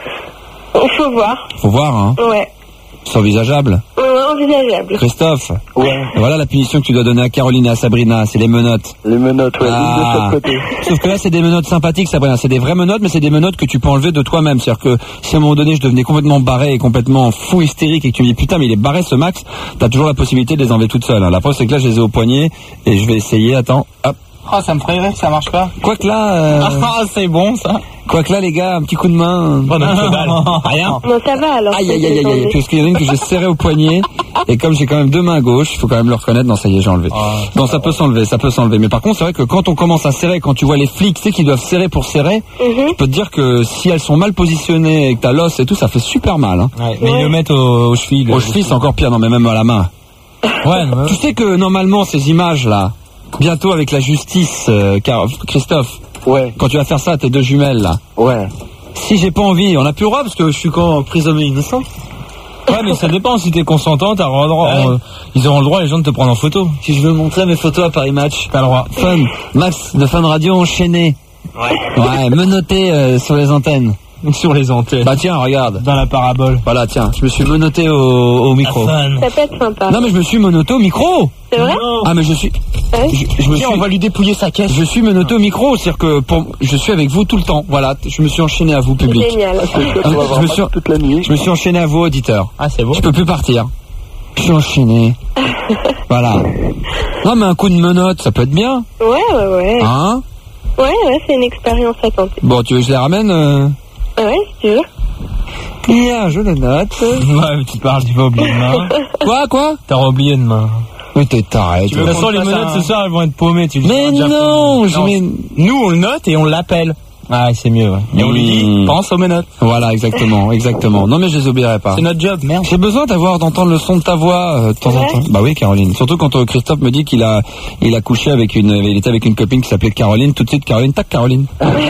faut voir. Faut voir, hein. Ouais. C'est envisageable. Ouais, envisageable. Christophe, Ouais. voilà la punition que tu dois donner à Caroline et à Sabrina, c'est les menottes. Les menottes, ouais, une de Ah. chaque côté. Sauf que là, c'est des menottes sympathiques, Sabrina. C'est des vraies menottes, mais c'est des menottes que tu peux enlever de toi-même. C'est-à-dire que si à un moment donné, je devenais complètement barré et complètement fou hystérique et que tu me dis putain, mais il est barré ce Max, t'as toujours la possibilité de les enlever toute seule. Hein. La preuve, c'est que là, je les ai au poignet et je vais essayer. Attends, hop. Oh, ça me ferait rire que ça marche pas. Quoique là, euh, Ah, c'est bon ça. quoique là, les gars, un petit coup de main. Rien. Non, ça va alors. Aïe aïe aïe aïe aïe. Parce qu'il y en a une que j'ai serrée au poignet et comme j'ai quand même deux mains gauches, il faut quand même le reconnaître. Non, ça y est, j'ai enlevé. Non, ça peut s'enlever, ça peut s'enlever. Mais par contre, c'est vrai que quand on commence à serrer, quand tu vois les flics, tu sais, qui doivent serrer pour serrer, Mhm. je peux te dire que si elles sont mal positionnées et que t'as l'os et tout, ça fait super mal. Hein. Ouais, mais ils le mettent au, au cheville. Au cheville, c'est encore pire, non mais même à la main. Ouais, non, Tu sais que normalement, ces images-là, bientôt avec la justice, euh, car Christophe, Ouais, quand tu vas faire ça à tes deux jumelles, là, ouais. si j'ai pas envie, on n'a plus le droit parce que je suis quand prisonnier innocent. ouais, mais ça dépend. Si t'es consentant, t'as le droit. Ouais. euh, ils auront le droit, les gens, de te prendre en photo. Si je veux montrer mes photos à Paris Match, T'as le droit. Fun, Max de Fun Radio enchaîné. Ouais. Ouais, menotté euh, sur les antennes. Sur les antennes. Bah tiens, regarde. Dans la parabole. Voilà, tiens, je me suis menotté au, au micro. Fun. Ça peut être sympa. Non mais je me suis menotté au micro. C'est vrai? Ah mais je suis, Ouais. je, je me suis, on va lui dépouiller sa caisse. je suis menotté au micro, c'est-à-dire que pour, je suis avec vous tout le temps. Voilà, je me suis enchaîné à vous public. Génial. C'est chouette, Ah, on va avoir je me suis- mal toute la nuit. Je me suis enchaîné à vous auditeurs. Ah, c'est bon. Je peux plus partir. Je suis enchaîné. Voilà. Non mais un coup de menotte, ça peut être bien, Ouais, ouais, ouais. hein? Ouais, ouais, c'est une expérience à tenter. Bon, tu veux que je les ramène euh... Ouais, si tu veux. Bien, je le note. Ouais, mais tu parles, tu vas oublier demain. Quoi, quoi? T'auras oublié demain. Mais t'es taré. De toute façon, les menottes ce soir, elles vont être paumées. Tu le Mais sauras déjà non, paumées. je mets... Nous, on le note et on l'appelle. Ah, c'est mieux, ouais. Et on lui dit, Mmh. pense aux menottes. Voilà, exactement, exactement. Non mais je les oublierai pas. C'est notre job, merde. J'ai besoin d'avoir d'entendre le son de ta voix euh, de temps en Ouais. temps. Bah oui, Caroline. Surtout quand euh, Christophe me dit qu'il a, il a couché avec une, il était avec une copine qui s'appelait Caroline. Tout de suite, Caroline, tac, Caroline.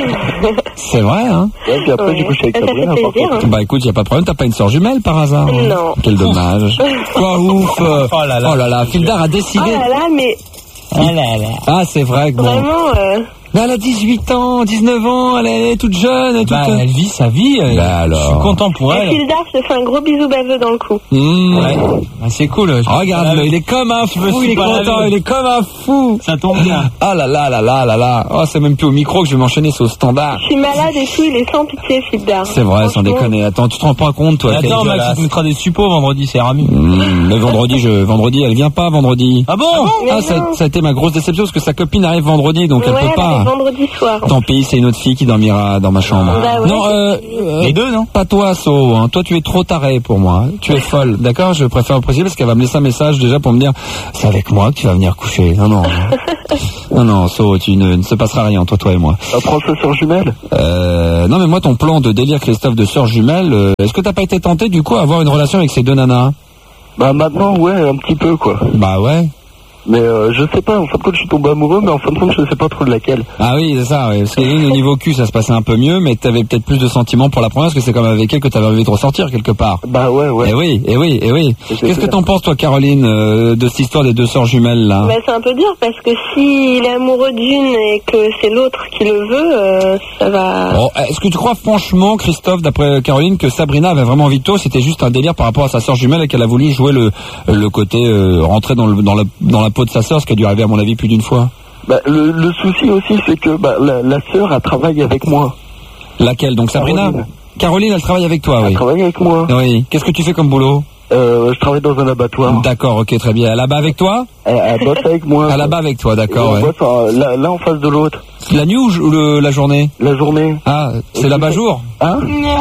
C'est vrai, hein. Ouais, puis après, Ouais. j'ai couché avec Ça fait Sabrina, par plaisir, contre. hein. Bah écoute, y a pas de problème. T'as pas une sœur jumelle par hasard hein Non. Quel dommage. Quoi, ouf. euh, Oh là là. Oh là là. Fildar a décidé. Oh là là, mais Ah là là. Ah, c'est vrai que bon. vraiment, euh, Mais elle a dix-huit ans, dix-neuf ans, elle est toute jeune et tout. Bah, elle vit sa vie. elle- Bah alors. Je suis content pour et elle. Fildar se fait un gros bisou baveux dans le cou. Mmh. Ouais. Bah, c'est cool. je- Regarde-le, il est comme un fou, me suis il est pas content, lavé. il est comme un fou. Ça tombe bien. Ah là là là là là là. Oh, c'est même plus au micro que je vais m'enchaîner, c'est au standard. Je suis malade et tout, il est sans pitié, Fildar. C'est vrai, sans Franchement. déconner. Attends, tu te rends pas compte, toi. Attends, quelle Max, gueulasse. tu te mettras des suppos vendredi, c'est Rami. Mmh, mais vendredi, je, vendredi, elle vient pas vendredi. Ah bon? Mais Ah, ça, non. ça a été ma grosse déception parce que sa copine arrive vendredi, donc elle Ouais, peut elle pas. arrive vendredi soir. Tant pis, c'est une autre fille qui dormira dans ma chambre. Bah ouais, non, euh, euh, Les deux, non? pas toi, So. Hein. Toi, tu es trop taré pour moi. Tu es folle, d'accord? Je préfère le préciser parce qu'elle va me laisser un message déjà pour me dire c'est avec moi que tu vas venir coucher. Non, non. non, non, So, tu ne, ne se passera rien, toi, toi et moi. Apprends ça sur jumelle. Euh, non, mais moi, ton plan de délire, Christophe, de sœur jumelle, euh, est-ce que t'as pas été tenté, du coup, à avoir une relation avec ces deux nanas? Bah, maintenant, ouais, un petit peu, quoi. Bah ouais. Mais euh, je sais pas, en fin de compte, je suis tombé amoureux, mais en fin de compte, je sais pas trop de laquelle. Ah oui, c'est ça, ouais. Parce que au niveau cul, ça se passait un peu mieux, mais t'avais peut-être plus de sentiments pour la première, parce que c'est comme avec elle que t'avais envie de ressortir quelque part. Bah ouais, ouais. Eh oui, eh oui, eh oui. C'est Qu'est-ce que clair. t'en penses, toi, Caroline, euh, de cette histoire des deux sœurs jumelles, là? Bah, c'est un peu dur parce que s'il est amoureux d'une et que c'est l'autre qui le veut, euh, ça va. Oh, est-ce que tu crois franchement, Christophe, d'après Caroline, que Sabrina avait vraiment envie de toi? C'était juste un délire par rapport à sa sœur jumelle et qu'elle a voulu jouer le, le côté, euh, rentrer dans, le, dans, la, dans la peau de sa sœur, ce qui a dû arriver à mon avis plus d'une fois. Bah, le, le souci aussi, c'est que bah, la, la sœur, elle travaille avec moi. Laquelle? Donc Sabrina? Caroline. Caroline, elle travaille avec toi, Elle oui. travaille avec moi. Oui. Qu'est-ce que tu fais comme boulot? Euh, je travaille dans un abattoir. D'accord, ok, très bien. Elle là-bas avec toi? Elle, elle bosse avec moi. Elle là-bas avec toi, Et d'accord, on ouais. bosse en- là, là, en face de l'autre. La nuit ou, ou le- la journée? La journée. Ah, c'est l'abat-jour? Hein?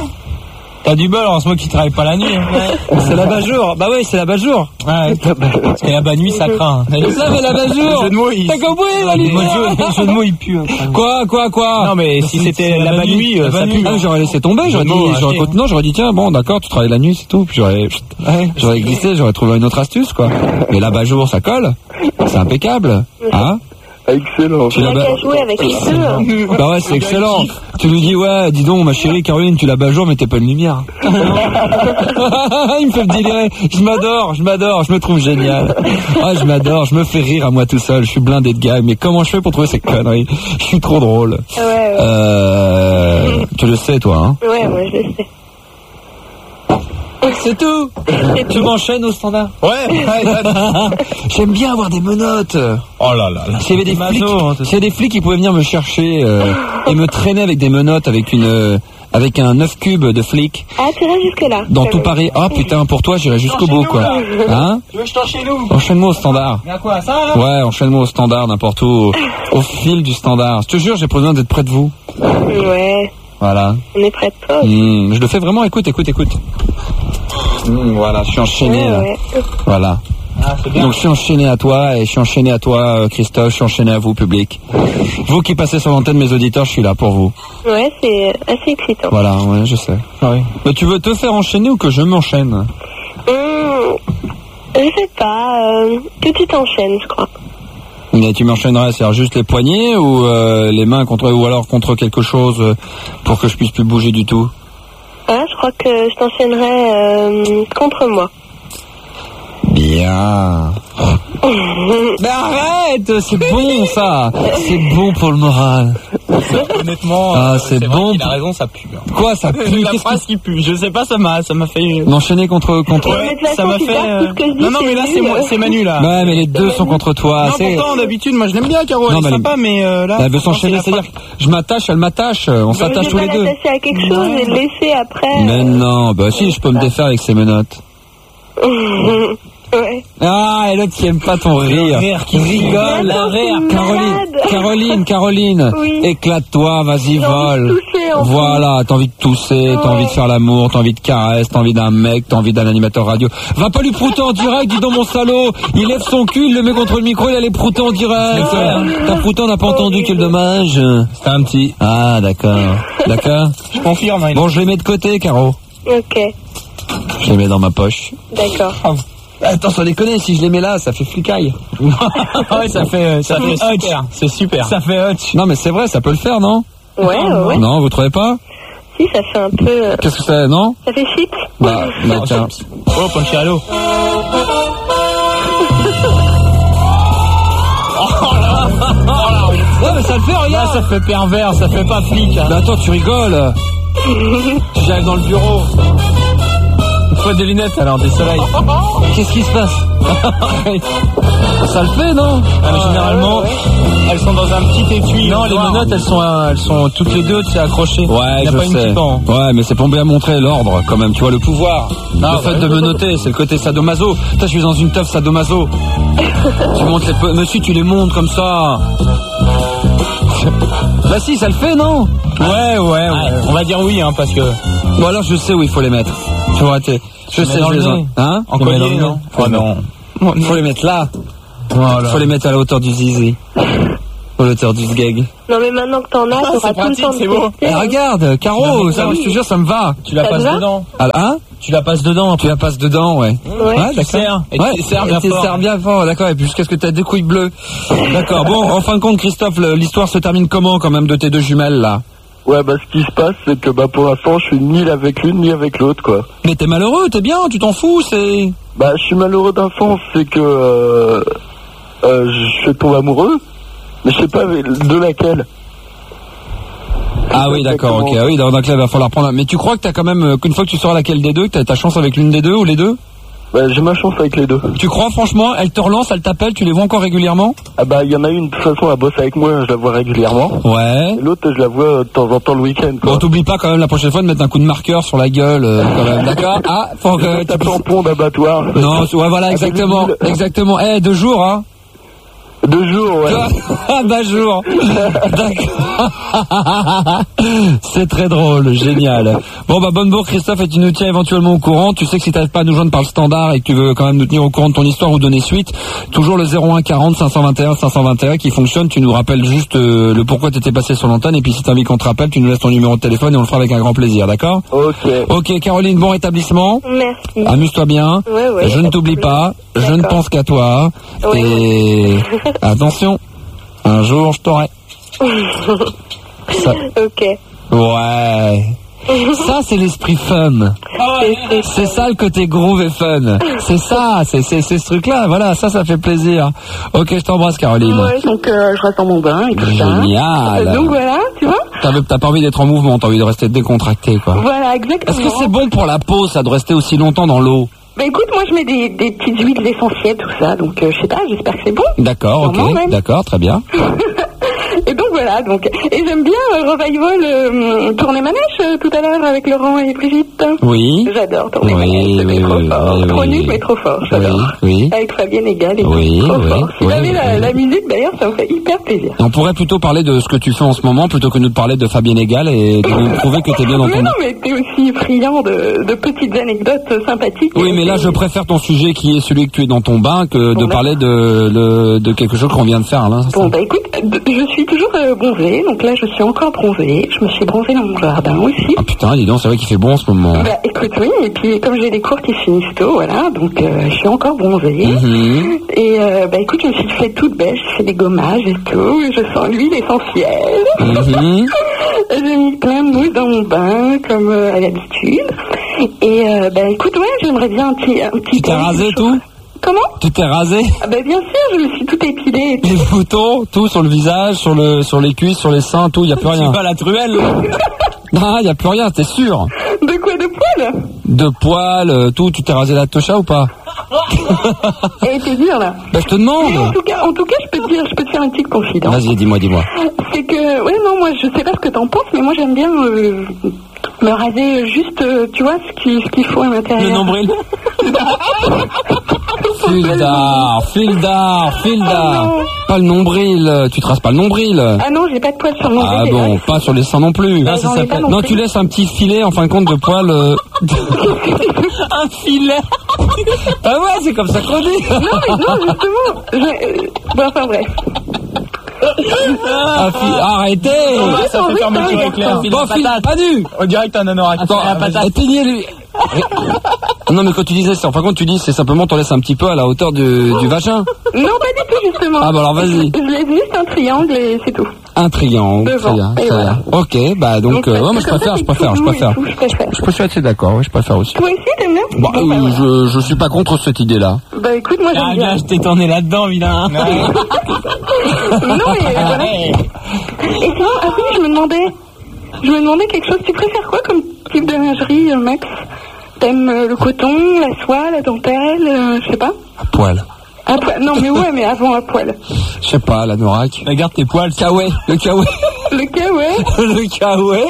T'as du bol, en ce moment qui travaille pas la nuit. Hein. C'est l'abat-jour? Bah oui, c'est l'abat-jour. Ouais. Parce que la bonne nuit, ça craint. Ça, mais l'abat-jour! Le jeu de mots, il... T'as compris, Le Valérie? jeu de mots, il pue. hein. Quoi, quoi, quoi? Non, mais si c'était la bonne nuit, euh, ça pue. Ah, j'aurais laissé tomber, j'aurais dit, Bon, j'aurais, acheter, non, j'aurais dit, tiens, bon, d'accord, tu travailles la nuit, c'est tout, puis j'aurais, j'aurais glissé, j'aurais trouvé une autre astuce, quoi. Mais l'abat-jour, ça colle. C'est impeccable. Hein? Excellent. Tu Il a l'as qu'à jouer avec les deux. hein. Bah ouais, c'est excellent. Tu lui dis, ouais, dis donc, ma chérie Caroline, tu l'as-bas-jour, mais t'es pas une lumière. Il me fait me délirer. Je m'adore, je m'adore, je me trouve génial. Ah, je m'adore, je me fais rire à moi tout seul. Je suis blindé de gags. Mais comment je fais pour trouver ces conneries? Je suis trop drôle. Ouais, ouais. Euh, tu le sais, toi, hein? Ouais, moi je le sais. C'est tout. Tu m'enchaînes au standard. Ouais. J'aime bien avoir des menottes. Oh là là. là. S'il y avait des flics, Maso, hein, s'il y a des flics qui pouvaient venir me chercher euh, et me traîner avec des menottes, avec une, euh, avec un neuf cubes de flics Ah, tu irais jusque-là. dans quand tout même. Paris. Ah putain, pour toi, j'irai jusqu'au bout, quoi. Hein? Tu veux que je t'enchaîne où? Enchaîne-moi au standard. Y'a quoi, ça là? Ouais, enchaîne-moi au standard, n'importe où, au, au fil du standard. Je te jure, j'ai besoin d'être près de vous. Ouais, Voilà. on est près de toi. Mmh, je le fais vraiment. Écoute, écoute, écoute. Mmh, voilà, je suis enchaîné. Ouais, là. ouais. Voilà. Ah, c'est bien. Donc je suis enchaîné à toi et je suis enchaîné à toi, euh, Christophe. Je suis enchaîné à vous, public. Vous qui passez sur l'antenne, mes auditeurs, je suis là pour vous. Ouais, c'est assez excitant. Voilà, ouais, je sais. Ah oui. Mais tu veux te faire enchaîner ou que je m'enchaîne? Hum, je sais pas, euh, que tu t'enchaînes, je crois. Mais tu m'enchaînerais, c'est-à-dire juste les poignets ou euh, les mains contre, ou alors contre quelque chose euh, pour que je puisse plus bouger du tout? Ah, je crois que je t'enchaînerai euh, contre moi. Bien. Mais arrête, c'est bon ça. C'est bon pour le moral. Honnêtement, Ah, euh, c'est vrai bon. qu'il a raison, ça pue. hein. Quoi, ça pue? La Qu'est-ce phrase qui pue. Je sais pas, ça m'a, ça m'a fait. que- M'enchaîner contre contre. Ouais, mais de toute ça façon, m'a tu fait. gardes euh, tout ce que je dis, Non, non, mais là c'est c'est nul. moi, c'est Manu là. Ouais, mais les deux sont contre toi. Non, c'est- pourtant d'habitude, moi je l'aime bien, Caro. Elle Non, est mais sympa, mais euh, là. Elle veut s'enchaîner, c'est la c'est-à-dire que je m'attache, elle m'attache, on s'attache Je tous vais les pas deux. l'attacher à quelque chose et le laisser après. Mais non, bah si, je peux me défaire avec ces menottes. Ouais. Ah, et l'autre qui aime pas ton rire. rire qui rigole, la rire. Caroline, Caroline, Caroline. Oui. Éclate-toi, vas-y, J'ai envie de vole. tousser, en Voilà, t'as envie de tousser, t'as Ouais. envie de faire l'amour, t'as envie de caresse, t'as envie d'un mec, t'as envie d'un animateur radio. Va pas lui prouter en direct, dis donc mon salaud. Il lève son cul, il le met contre le micro, il allait prouter en direct. T'as prouté, on n'a pas entendu, quel dommage. C'était un petit. Ah, d'accord. D'accord. Je confirme. Hein, Bon, je les mets de côté, Caro. Ok, Je les mets dans ma poche. d'accord. Attends, sans déconner, si je les mets là, ça fait flicaille. ouais, ça fait, ça fait super. C'est super. Ça fait hutch. Non, mais c'est vrai, ça peut le faire, non? Ouais, ouais, ouais. Non, vous trouvez pas? Si, ça fait un peu... euh, Qu'est-ce que c'est, non? Ça fait chips. Bah, bah tiens. Oh, Ponchialo. Ouais, mais ça le fait, Là, regarde. ça fait pervers, ça fait pas flic. Hein. Mais attends, tu rigoles. J'arrive dans le bureau. Faut des lunettes alors, des soleils. Qu'est-ce qui se passe? Ça le fait, non? Ah, mais généralement, elles sont dans un petit étui. Non, les noir. menottes, elles sont, euh, elles sont toutes les deux, tu sais, accrochées. Ouais, Il y a je pas une sais. qui pend. Ouais, mais c'est pour bien montrer l'ordre, quand même. Tu vois, le pouvoir. Ah, le fait ouais. de menotter, c'est le côté sadomaso. Toi, je suis dans une teuf sadomaso. Tu montes les... pe- Monsieur, tu les montes comme ça. Bah si, ça le fait, non? Ouais, ouais, ouais. On va dire oui, hein, parce que. Bon, alors, je sais où il faut les mettre. Faut arrêter. Je mets sais, dans je le les nez. ai. Hein? En Je mets collier, dans le nez. non? Oh, non. Faut les mettre là. Voilà. Faut les mettre à la hauteur du zizi. À la hauteur du sgeg. Non, mais maintenant que t'en as, Ah, t'auras c'est tout le pratique, temps de c'est beau. tester. Eh, regarde, Caro, Bah, ça, oui. je te jure, ça me va. Tu la Ça te passes va dedans. Ah, hein? Tu la passes dedans. Tu la passes dedans, ouais. Ouais. Ouais, Tu serres. Et Ouais, tu serres bien et tu fort. serres bien fort, d'accord. Et puis jusqu'à ce que tu aies des couilles bleues. D'accord. Bon, en fin de compte, Christophe, le- l'histoire se termine comment, quand même, de tes deux jumelles, là? Ouais, bah ce qui se passe, c'est que bah pour l'instant, je suis ni avec l'une ni avec l'autre, quoi. Mais t'es malheureux, t'es bien, tu t'en fous, c'est... Bah je suis malheureux d'un sens, c'est que euh, euh, je tombe amoureux, mais je sais pas de laquelle. Ah oui, d'accord, ok. Ah oui, donc là, il va falloir prendre... Mais tu crois que t'as quand même, euh, qu'une fois que tu sauras laquelle des deux, que t'as ta chance avec l'une des deux ou les deux? Bah j'ai ma chance avec les deux. Tu crois, franchement, elle te relance, elle t'appelle, tu les vois encore régulièrement? Ah bah il y en a une, de toute façon, elle bosse avec moi, je la vois régulièrement. Ouais. Et l'autre, je la vois euh, de temps en temps le week-end, quoi. Bon, t'oublies pas quand même la prochaine fois de mettre un coup de marqueur sur la gueule, euh, quand même, d'accord? Ah, faut que... Tape en pont d'abattoir. Non, ouais, voilà, exactement, exactement. Eh, deux jours, hein? Deux jours, ouais. Ah bah jour. D'accord. C'est très drôle, génial. Bon bah bonne bourre Christophe, et tu nous tiens éventuellement au courant. Tu sais que si t'arrives pas à nous joindre par le standard et que tu veux quand même nous tenir au courant de ton histoire ou donner suite, toujours le zéro un quarante cinq cent vingt et un cinq cent vingt et un qui fonctionne. Tu nous rappelles juste euh, le pourquoi t'étais passé sur l'antenne, et puis si t'as envie qu'on te rappelle, tu nous laisses ton numéro de téléphone et on le fera avec un grand plaisir, d'accord? Ok. Ok Caroline, bon rétablissement. Merci. Amuse-toi bien. Ouais, ouais, Je pas ne de t'oublie problème. pas. Je ne D'accord. pense qu'à toi. Ouais. Et attention, un jour je t'aurai. Ça- Ok. Ouais. Ça, c'est l'esprit fun. C'est- C'est ça le côté groove et fun. C'est ça, c'est c'est c'est ce truc-là. Voilà, ça, ça fait plaisir. Ok, je t'embrasse, Caroline. Ouais, donc euh, je reste dans mon bain et tout ça. Génial. Donc voilà, tu vois. T'as t'as pas envie d'être en mouvement, t'as envie de rester décontracté, quoi. Voilà, exactement. Est-ce que c'est bon pour la peau, ça, de rester aussi longtemps dans l'eau? Bah écoute, moi je mets des, des petites huiles essentielles, tout ça, donc euh, je sais pas, j'espère que c'est bon. D'accord, ok, Sûrement, même. d'accord, très bien. Et donc voilà, donc et j'aime bien euh, Revival euh, tourner manège euh, tout à l'heure avec Laurent et Brigitte. Oui. J'adore tourner Oui, manège, c'était oui, trop oui, fort, oui, trop oui. nul mais trop fort, j'adore. Oui, oui. Avec Fabienne Egal et Oui, tout, trop oui, fort. Si oui, j'avais la, oui. la musique d'ailleurs, ça me fait hyper plaisir. On pourrait plutôt parler de ce que tu fais en ce moment plutôt que nous de parler de Fabienne Egal et de nous prouver que t'es bien dans Mais ton... non, mais t'es aussi friand de, de petites anecdotes sympathiques. Oui, mais là, je préfère ton sujet qui est celui que tu es dans ton bain que de Bon, parler de, le- de quelque chose qu'on vient de faire là. Bon, bah écoute, je suis toujours euh, bronzée, donc là je suis encore bronzée. Je me suis bronzée dans mon jardin aussi. Ah putain, dis donc, c'est vrai qu'il fait bon en ce moment. Bah écoute, oui, et puis comme j'ai des cours qui finissent tôt, voilà, donc euh, je suis encore bronzée. Mhm. Et euh, bah écoute, je me suis fait toute belle, j'ai fait des gommages et tout, je sens l'huile essentielle. Mhm. J'ai mis plein de mousse dans mon bain, comme euh, à l'habitude. Et euh, bah écoute, ouais, j'aimerais bien un petit... Un petit Tu t'es bain. rasé tout? Comment? Tu t'es rasé? Ah bah bien sûr, je me suis tout épilée. Et tout. Les boutons, tout sur le visage, sur le, sur les cuisses, sur les seins, tout, y a plus rien. C'est pas la truelle. Non, y a plus rien, t'es sûr? De quoi, de poil? De poils, euh, tout, tu t'es rasé la tocha ou pas? Et t'es dur là. Bah je te Mais en demande. tout cas, en tout cas, je peux te dire, je peux te faire une petite confidence. Vas-y, dis-moi, dis-moi. C'est que, ouais, non, moi, je sais pas ce que t'en penses, mais moi, j'aime bien euh, me raser juste, euh, tu vois, ce qu'il ce qu'il faut à l'intérieur. Le nombril. Fil d'art, fil d'art, fil d'art. Oh, pas le nombril, tu traces pas le nombril. Ah non, j'ai pas de poils sur mon Ah bébé, bon, ouais. pas sur les seins non plus. Bah, j'en ai pas non non, plus. tu laisses un petit filet en fin de compte de poils. Euh... Un filet. Ah ouais, c'est comme ça qu'on dit. Non, mais non, justement. Je... euh, Bon, enfin bref. Un fi- Arrêtez. Ah, ça fait fermeture éclair. Bon, fil, pas nu. On dirait que t'as un anorak. Attends, éteignez-lui. Non, mais quand tu disais, c'est en fin de compte, tu dis, c'est simplement, t'en laisses un petit peu à la hauteur du, du vagin. Non, pas du tout, justement. Ah bah alors, vas-y. Je laisse juste un triangle et c'est tout. Un triangle. Devant, Très bien, et très voilà. bien. Ok, bah donc, Donc, euh, parce ouais, moi que je comme préfère, ça, je c'est préfère, tout je doux et préfère. tout, je préfère. Je suis assez d'accord, oui, je préfère aussi. Toi aussi, t'aimes bien? Bah, Bon, bah, euh, voilà. je, je suis pas contre cette idée-là. Bah écoute, moi Ah, j'aime bien, bien. je t'ai tourné là-dedans, vilain. Non, mais voilà. Et sinon, ah oui, je me demandais, je me demandais quelque chose. Tu préfères quoi comme type de lingerie, euh, Max? T'aimes euh, le coton, la soie, la dentelle, euh, je sais pas. À poil. À poil. Non, mais ouais, mais avant à poil. Je sais pas, la norac. Regarde tes poils. Kawaii, le kawaii. Le cas, ouais. Le kawaii.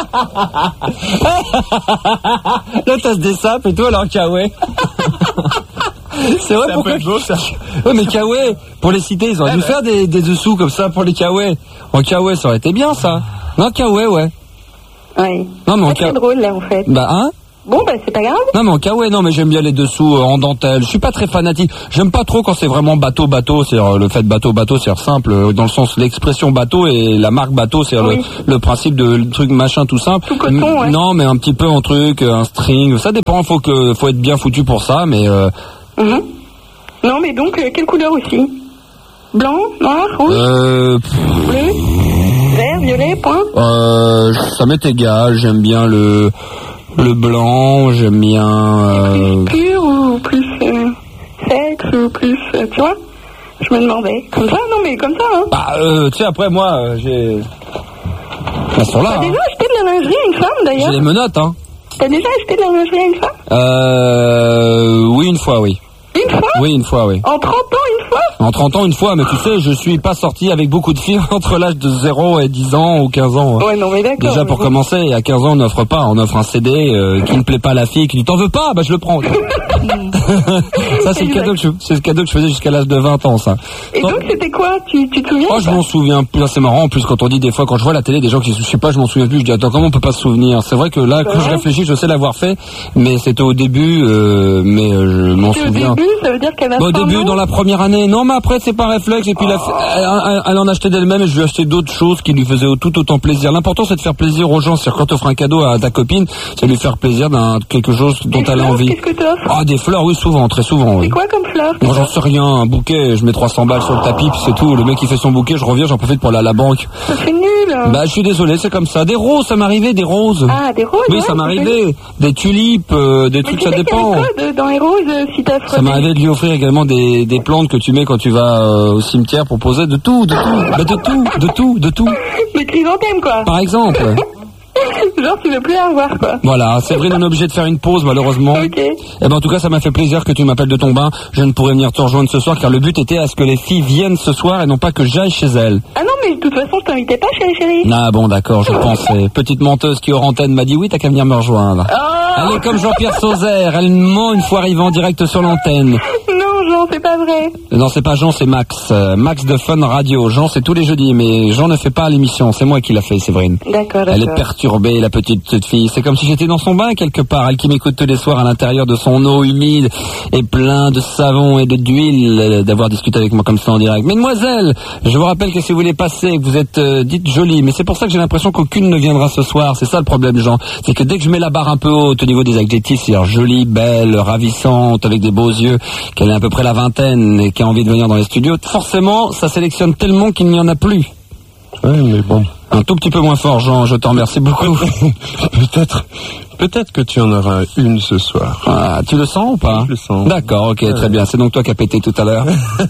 Là, t'as ce des sapes et toi, alors kawaii. C'est vrai, Ça pourquoi peut être beau, ça. Ouais, mais kawaii, pour les citer, ils auraient dû faire des, des dessous comme ça pour les kawaii. En kawaii, ça aurait été bien, ça. Non, kawaii, ouais. Ouais. Non, mais en C'est très kawaii. drôle, là, en fait. Bah, hein? Bon, bah, c'est pas grave. Non mais en kawaii, non mais j'aime bien les dessous euh, en dentelle. Je suis pas très fanatique. J'aime pas trop quand c'est vraiment bateau bateau. C'est le fait bateau bateau, c'est simple euh, dans le sens l'expression bateau et la marque bateau, c'est Oui. le, le principe de le truc machin tout simple. Tout coton, M- ouais. Non mais un petit peu en truc, euh, un string. Ça dépend. Faut que faut être bien foutu pour ça. Mais euh, Mhm. Non, mais donc, euh, quelle couleur aussi? Blanc, noir, rouge, euh, pff, bleu, vert, violet, point? euh, ça m'est égal. J'aime bien le le blanc. J'aime bien. Euh, Pur ou plus euh, sexe ou plus, euh, tu vois? Je me demandais. Comme ça, non, mais comme ça, hein. bah euh, tu sais après moi euh, j'ai. Elles sont là. T'as Hein. déjà acheté de la lingerie à une femme, J'ai d'ailleurs? les menottes hein. T'as déjà acheté de la lingerie à une femme? Euh, oui, une fois, oui. Une fois? Oui, une fois, oui. En trente ans, une fois? En trente ans, une fois, mais tu sais, je suis pas sorti avec beaucoup de filles entre l'âge de zéro et dix ans ou quinze ans. hein. Ouais, non, mais d'accord. Déjà mais pour bon. commencer, à quinze ans, on n'offre pas, on offre un C D euh, qui ne plaît pas à la fille, qui dit t'en veux pas, bah je le prends. Ça c'est le cadeau que je, c'est le cadeau que je faisais jusqu'à l'âge de vingt ans, ça. Et donc, c'était quoi? Tu, tu te souviens? Oh, je m'en souviens plus. C'est marrant. En plus, quand on dit des fois, quand je vois la télé, des gens qui, je sais pas, je m'en souviens plus. Je dis attends, comment on peut pas se souvenir? C'est vrai que là, quand je réfléchis, je sais l'avoir fait, mais c'était au début, euh, mais euh, je m'en C'est au souviens. début, ça veut dire qu'elle a Bah, au cent début, ans? dans la première année, non, mais après, c'est pas réflexe. Et puis, la- elle, elle- elle en achetait d'elle-même et je lui ai acheté d'autres choses qui lui faisaient tout autant plaisir. L'important, c'est de faire plaisir aux gens. C'est-à-dire, quand tu offres un cadeau à ta copine, c'est lui faire plaisir d'un quelque chose dont Des elle a fleurs, envie. Qu'est-ce que t'offres? Ah, des fleurs, oui, souvent, très souvent, oui. C'est quoi comme fleurs? Moi, j'en sais rien. Un bouquet, je mets trois cents balles sur le tapis, puis c'est tout. Le mec, il fait son bouquet, je reviens, j'en profite pour aller à la banque. Ça fait nul. Bah, je suis désolé, c'est comme ça. Des roses, ça m'arrivait, des roses. Ah, des roses? Oui, ouais, ça c'est m'arrivait. Des tulipes, euh, des Mais trucs, tu ça sais qu'il y avait dépend. quoi de- dans les roses euh, si t'as Ça m'arrivait de lui offrir également des, des plantes que tu mets quand tu vas euh, au cimetière pour poser de tout, de tout, bah, de tout, de tout, de tout. Des chrysanthèmes, quoi. Par exemple. Genre, tu veux plus la revoir, quoi. Voilà, Séverine, on est obligé de faire une pause malheureusement. Ok. Eh ben en tout cas, ça m'a fait plaisir que tu m'appelles de ton bain. Je ne pourrais venir te rejoindre ce soir car le but était à ce que les filles viennent ce soir et non pas que j'aille chez elles. Ah non, mais de toute façon, je t'invitais pas, chérie, chérie. Ah bon, d'accord, je pensais. Petite menteuse qui hors antenne m'a dit oui, t'as qu'à venir me rejoindre. Oh Elle est comme Jean-Pierre Sauzère, elle ment une fois arrivée en direct sur l'antenne. non, Jean, c'est pas vrai. Non, c'est pas Jean, c'est Max. Euh, Max de Fun Radio. Jean, c'est tous les jeudis, mais Jean ne fait pas l'émission. C'est moi qui l'a fait, Séverine. D'accord, Elle est d'accord. perturbée, la petite, petite fille. C'est comme si j'étais dans son bain quelque part. Elle qui m'écoute tous les soirs à l'intérieur de son eau humide et plein de savon et de d'huile, euh, d'avoir discuté avec moi comme ça en direct. Mesdemoiselles, je vous rappelle que si vous voulez passer, que vous êtes euh, dites jolies, mais c'est pour ça que j'ai l'impression qu'aucune ne viendra ce soir. C'est ça le problème, Jean. C'est que dès que je mets la barre un peu haute au niveau des adjectifs, c'est-à-dire jolie, belle, ravissante, avec des beaux yeux, qu'elle est à peu près la vingtaine et qui a envie de venir dans les studios, forcément, ça sélectionne tellement qu'il n'y en a plus. Ouais, mais bon. Un tout petit peu moins fort, Jean, je te remercie beaucoup. Peut-être, peut-être que tu en auras une ce soir. Ah, tu le sens ou pas? Je le sens. D'accord, ok, très bien. C'est donc toi qui as pété tout à l'heure.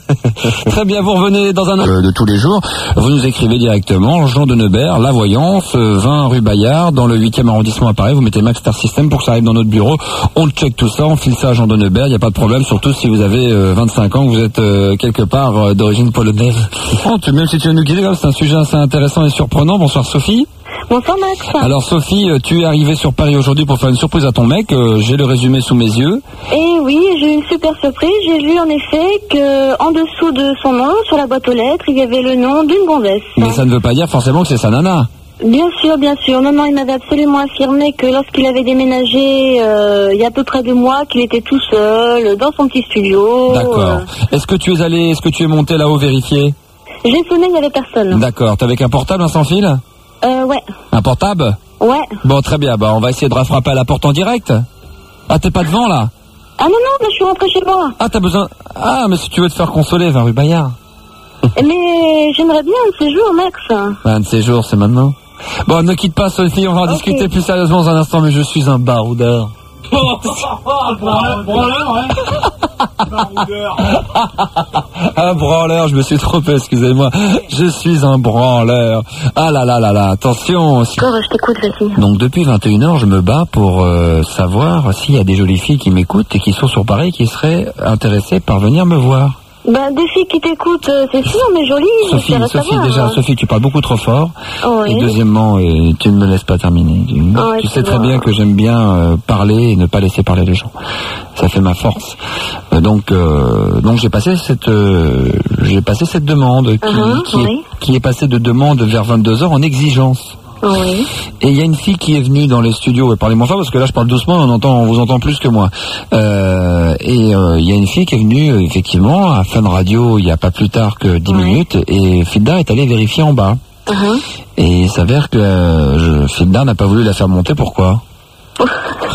Très bien, vous revenez dans un euh, de tous les jours. Vous nous écrivez directement, Jean de Neubert, La Voyance, euh, vingt rue Bayard, dans le huitième arrondissement à Paris. Vous mettez Max Star System pour que ça arrive dans notre bureau. On check tout ça, on file ça à Jean de Neubert. Il n'y a pas de problème, surtout si vous avez euh, vingt-cinq ans, que vous êtes euh, quelque part euh, d'origine polonaise. Oh, tu, même si tu veux nous guider, c'est un sujet assez intéressant et surprenant. Bonsoir Sophie. Bonsoir Max. Alors Sophie, euh, tu es arrivée sur Paris aujourd'hui pour faire une surprise à ton mec. Euh, j'ai le résumé sous mes yeux. Et oui, j'ai eu une super surprise. J'ai vu en effet que en dessous de son nom, sur la boîte aux lettres, il y avait le nom d'une gonzesse. Mais ça ne veut pas dire forcément que c'est sa nana. Bien sûr, bien sûr. Non, non, il m'avait absolument affirmé que lorsqu'il avait déménagé euh, il y a à peu près deux mois, qu'il était tout seul dans son petit studio. D'accord. Est-ce que tu es allé, est-ce que tu es monté là-haut vérifier? J'ai sonné, il n'y avait personne. D'accord. T'es avec un portable, un sans fil? Euh, ouais. Un portable? Ouais. Bon, très bien. Bah, on va essayer de frapper à la porte en direct. Ah, t'es pas devant là? Ah non, non, là, je suis rentrée chez moi. Ah, t'as besoin... Ah, mais si tu veux te faire consoler, vingt rue Bayard. Mais j'aimerais bien un de ces jours, Max. Un de ces jours, c'est maintenant. Bon, ne quitte pas, Sophie, on va en okay. discuter plus sérieusement dans un instant, mais je suis un baroudeur. Un branleur, je me suis trompé, excusez-moi. Je suis un branleur. Ah là là là là, attention. D'accord, je t'écoute, vas-y. Donc depuis vingt et une heures, je me bats pour euh, savoir s'il y a des jolies filles qui m'écoutent et qui sont sur Paris qui seraient intéressées par venir me voir. Ben, des filles qui t'écoutent, euh, c'est sûr, mais jolies. Sophie, Sophie, savoir, déjà, hein. Sophie, tu parles beaucoup trop fort. Oui. Et deuxièmement, euh, tu ne me laisses pas terminer. Tu, oui, tu sais vrai. très bien que j'aime bien euh, parler et ne pas laisser parler les gens. Ça fait ma force. Euh, donc, euh, donc j'ai passé cette, euh, j'ai passé cette demande qui, uh-huh, qui, oui. est, qui est passée de demande vers vingt-deux heures en exigence. Oui. Et il y a une fille qui est venue dans les studios, et parlez moins fort parce que là je parle doucement, on entend, on vous entend plus que moi. Euh, et il euh, y a une fille qui est venue euh, effectivement à Fun Radio il n'y a pas plus tard que dix oui. minutes, et Filda est allée vérifier en bas. Uh-huh. Et il s'avère que euh, Filda n'a pas voulu la faire monter, pourquoi? C'est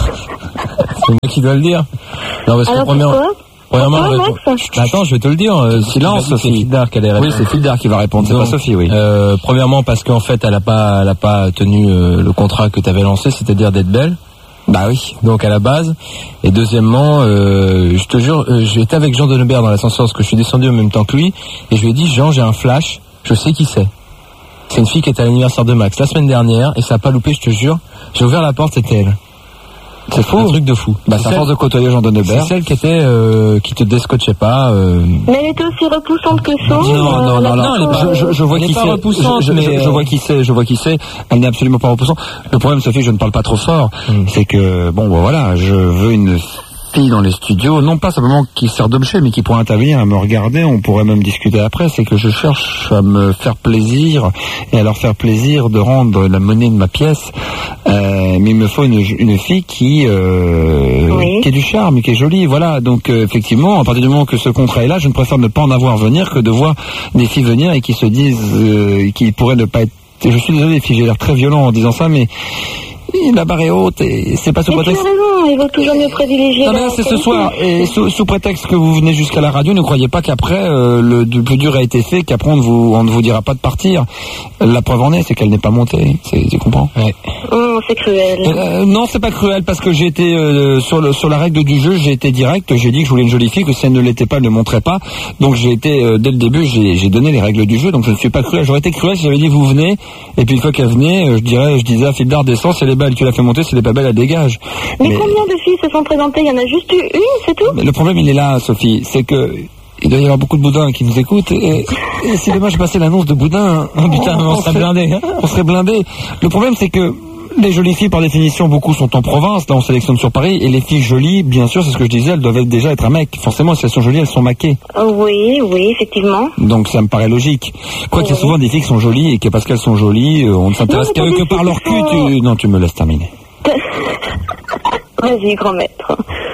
moi qui dois le dire. Non, parce Alors que première... pourquoi Premièrement, Pourquoi, Max bah, attends, je vais te le dire. Euh, Silence, Sophie. C'est Fildar qui allait répondre. Oui, c'est Fildar qui va répondre, c'est Donc, pas Sophie, oui. Euh, premièrement, parce qu'en fait, elle a pas, elle a pas tenu euh, le contrat que tu avais lancé, c'est-à-dire d'être belle. Bah oui. Donc à la base. Et deuxièmement, euh, je te jure, euh, j'étais avec Jean Denebert dans l'ascenseur parce que je suis descendu en même temps que lui, et je lui ai dit, Jean, j'ai un flash, je sais qui c'est. C'est une fille qui était à l'anniversaire de Max la semaine dernière, et ça a pas loupé, je te jure. J'ai ouvert la porte, c'était elle. C'est fou. Un truc de fou. Bah, c'est à force de côtoyer Jean Denebert. C'est celle qui était, euh, qui te descotchait pas. Euh... Mais elle était aussi repoussante que son. Non, non, non, non, non, non je, je, je vois qui c'est. repoussante, je, je, mais je, je vois qui c'est, je vois qui c'est. Elle n'est absolument pas repoussante. Le problème, Sophie, je ne parle pas trop fort. Mm. C'est que, bon, bah, voilà, je veux une fille dans les studios, non pas simplement qui sert d'objet, mais qui pourrait intervenir, à me regarder, on pourrait même discuter après. C'est que je cherche à me faire plaisir et à leur faire plaisir de rendre la monnaie de ma pièce. Euh, mais il me faut une, une fille qui, euh, oui. qui a du charme, qui est jolie, voilà. Donc euh, effectivement, à partir du moment que ce contrat est là, je ne préfère ne pas en avoir venir que de voir des filles venir et qui se disent euh, qu'ils pourraient ne pas être. Je suis désolé, les filles, j'ai l'air très violent en disant ça, mais la barre est haute et c'est pas sous prétexte. Tu as raison, il vaut toujours mieux privilégier. Non mais là c'est ce soir et sous, sous prétexte que vous venez jusqu'à la radio, ne croyez pas qu'après euh, le, le plus dur a été fait, qu'après on ne vous on ne vous dira pas de partir. La preuve en est, c'est qu'elle n'est pas montée. C'est, tu comprends? Ouais. Oh, c'est cruel. Euh, non, c'est pas cruel parce que j'ai été euh, sur le sur la règle du jeu, j'ai été direct. J'ai dit que je voulais une jolie fille, que si elle ne l'était pas, elle ne montrait pas. Donc j'ai été euh, dès le début, j'ai, j'ai donné les règles du jeu. Donc je ne suis pas cruel. J'aurais été cruel si j'avais dit vous venez et puis une fois qu'elle venait, euh, je dirais, je disais à Fildar descend, si elle est belle, tu l'as fait monter, si elle est pas belle, elle dégage. Mais, mais combien de filles se sont présentées? Il y en a juste eu une, c'est tout? Mais le problème il est là, Sophie, c'est que il doit y avoir beaucoup de boudins qui nous écoutent et, et si demain je passais l'annonce de boudin, oh, putain, on, on, on serait blindé. Hein on serait blindé. Le problème c'est que les jolies filles, par définition, beaucoup sont en province. Là, on sélectionne sur Paris. Et les filles jolies, bien sûr, c'est ce que je disais, elles doivent être, déjà être un mec. Forcément, si elles sont jolies, elles sont maquées. Oui, oui, effectivement. Donc, ça me paraît logique. Quoi qu'il y a souvent des filles qui sont jolies et que parce qu'elles sont jolies, on ne s'intéresse qu'à eux que par leur cul. Tu... Non, tu me laisses terminer. Vas-y, grand maître.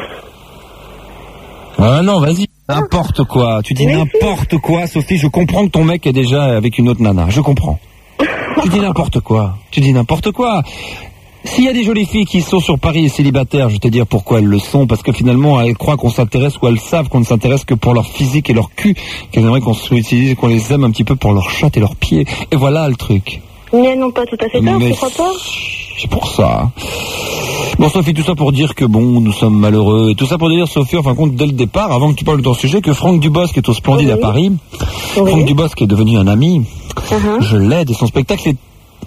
Ah non, vas-y. N'importe quoi. Tu dis n'importe quoi, Sophie. Je comprends que ton mec est déjà avec une autre nana. Je comprends. Tu dis n'importe quoi. Tu dis n'importe quoi. S'il y a des jolies filles qui sont sur Paris et célibataires, je vais te dire pourquoi elles le sont. Parce que finalement, elles croient qu'on s'intéresse ou elles savent qu'on ne s'intéresse que pour leur physique et leur cul. Qu'elles aimeraient qu'on s'utilise et qu'on les aime un petit peu pour leur chatte et leurs pieds. Et voilà le truc. Mais elles n'ont pas tout à fait tort, tu crois pas? C'est pour ça. Bon, Sophie, tout ça pour dire que bon, nous sommes malheureux. Et tout ça pour dire, Sophie, en fin de compte, dès le départ, avant que tu parles de ton sujet, que Franck Dubosc qui est au Splendide oui. à Paris, oui. Franck Dubosc qui est devenu un ami, uh-huh. je l'aide et son spectacle est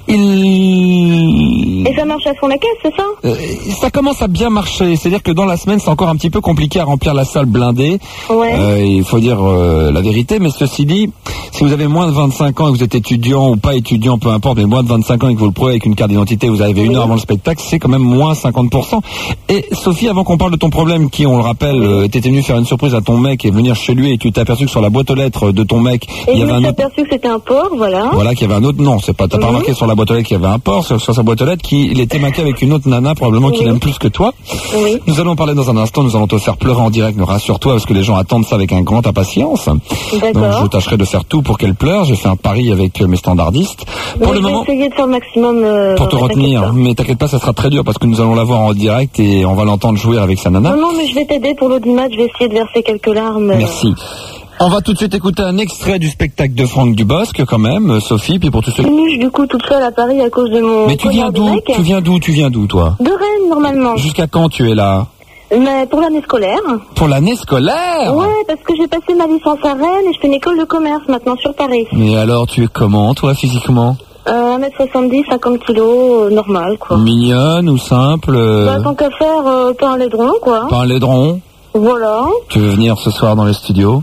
il... Et ça marche à fond la caisse, c'est ça? Euh, ça commence à bien marcher. C'est-à-dire que dans la semaine, c'est encore un petit peu compliqué à remplir la salle blindée. Ouais. Euh, il faut dire euh, la vérité. Mais ceci dit, si vous avez moins de vingt-cinq ans et que vous êtes étudiant ou pas étudiant, peu importe, mais moins de vingt-cinq ans et que vous le prouvez avec une carte d'identité, vous arrivez une heure avant le spectacle, c'est quand même moins cinquante pour cent. Et Sophie, avant qu'on parle de ton problème qui, on le rappelle, euh, t'étais venue faire une surprise à ton mec et venir chez lui et tu t'es aperçu que sur la boîte aux lettres de ton mec, Et il y je avait me un suis autre... aperçu que c'était un porc, voilà. Voilà, qu'il y avait un autre. Non, c'est pas. T'as pas Mhm. remarqué sur la boîte aux lettres qu'il y avait un porc, sur, sur sa boîte aux lettres qu'il était maqué avec une autre nana, probablement qu'il Oui. aime plus que toi. Oui. Nous allons en parler dans un instant. Nous allons te faire pleurer en direct. Ne rassure-toi, parce que les gens attendent ça avec un grand impatience. Donc, D'accord. je tâcherai de faire tout pour qu'elle pleure. J'ai fait un pari avec euh, mes standardistes. Pour Mais le je vais moment, essayer de faire le maximum. Euh, pour te ouais, retenir. t'inquiète Mais t'inquiète pas, ça sera très dur parce que nous allons la voir en direct et on va l'entendre jouer avec sa pas. nana. Non, non, mais je vais t'aider pour l'audimat. Je vais essayer de verser quelques larmes. euh. Merci. On va tout de suite écouter un extrait du spectacle de Franck Dubosc, quand même, euh, Sophie, puis pour tous ceux Je suis venue, du coup, toute seule à Paris à cause de mon Mais tu viens connard de d'où? mec. Tu viens d'où? Tu viens d'où, toi? De Rennes, normalement. Jusqu'à quand tu es là? Mais pour l'année scolaire. Pour l'année scolaire? Ouais, parce que j'ai passé ma licence à Rennes et je fais une école de commerce maintenant sur Paris. Mais alors, tu es comment, toi, physiquement? Euh, un mètre soixante-dix, cinquante kilos, euh, normal, quoi. Mignonne ou simple? euh, Bah, tant qu'à faire, euh, pas un laidron, quoi. Pas un laidron? Voilà. Tu veux venir ce soir dans les studios?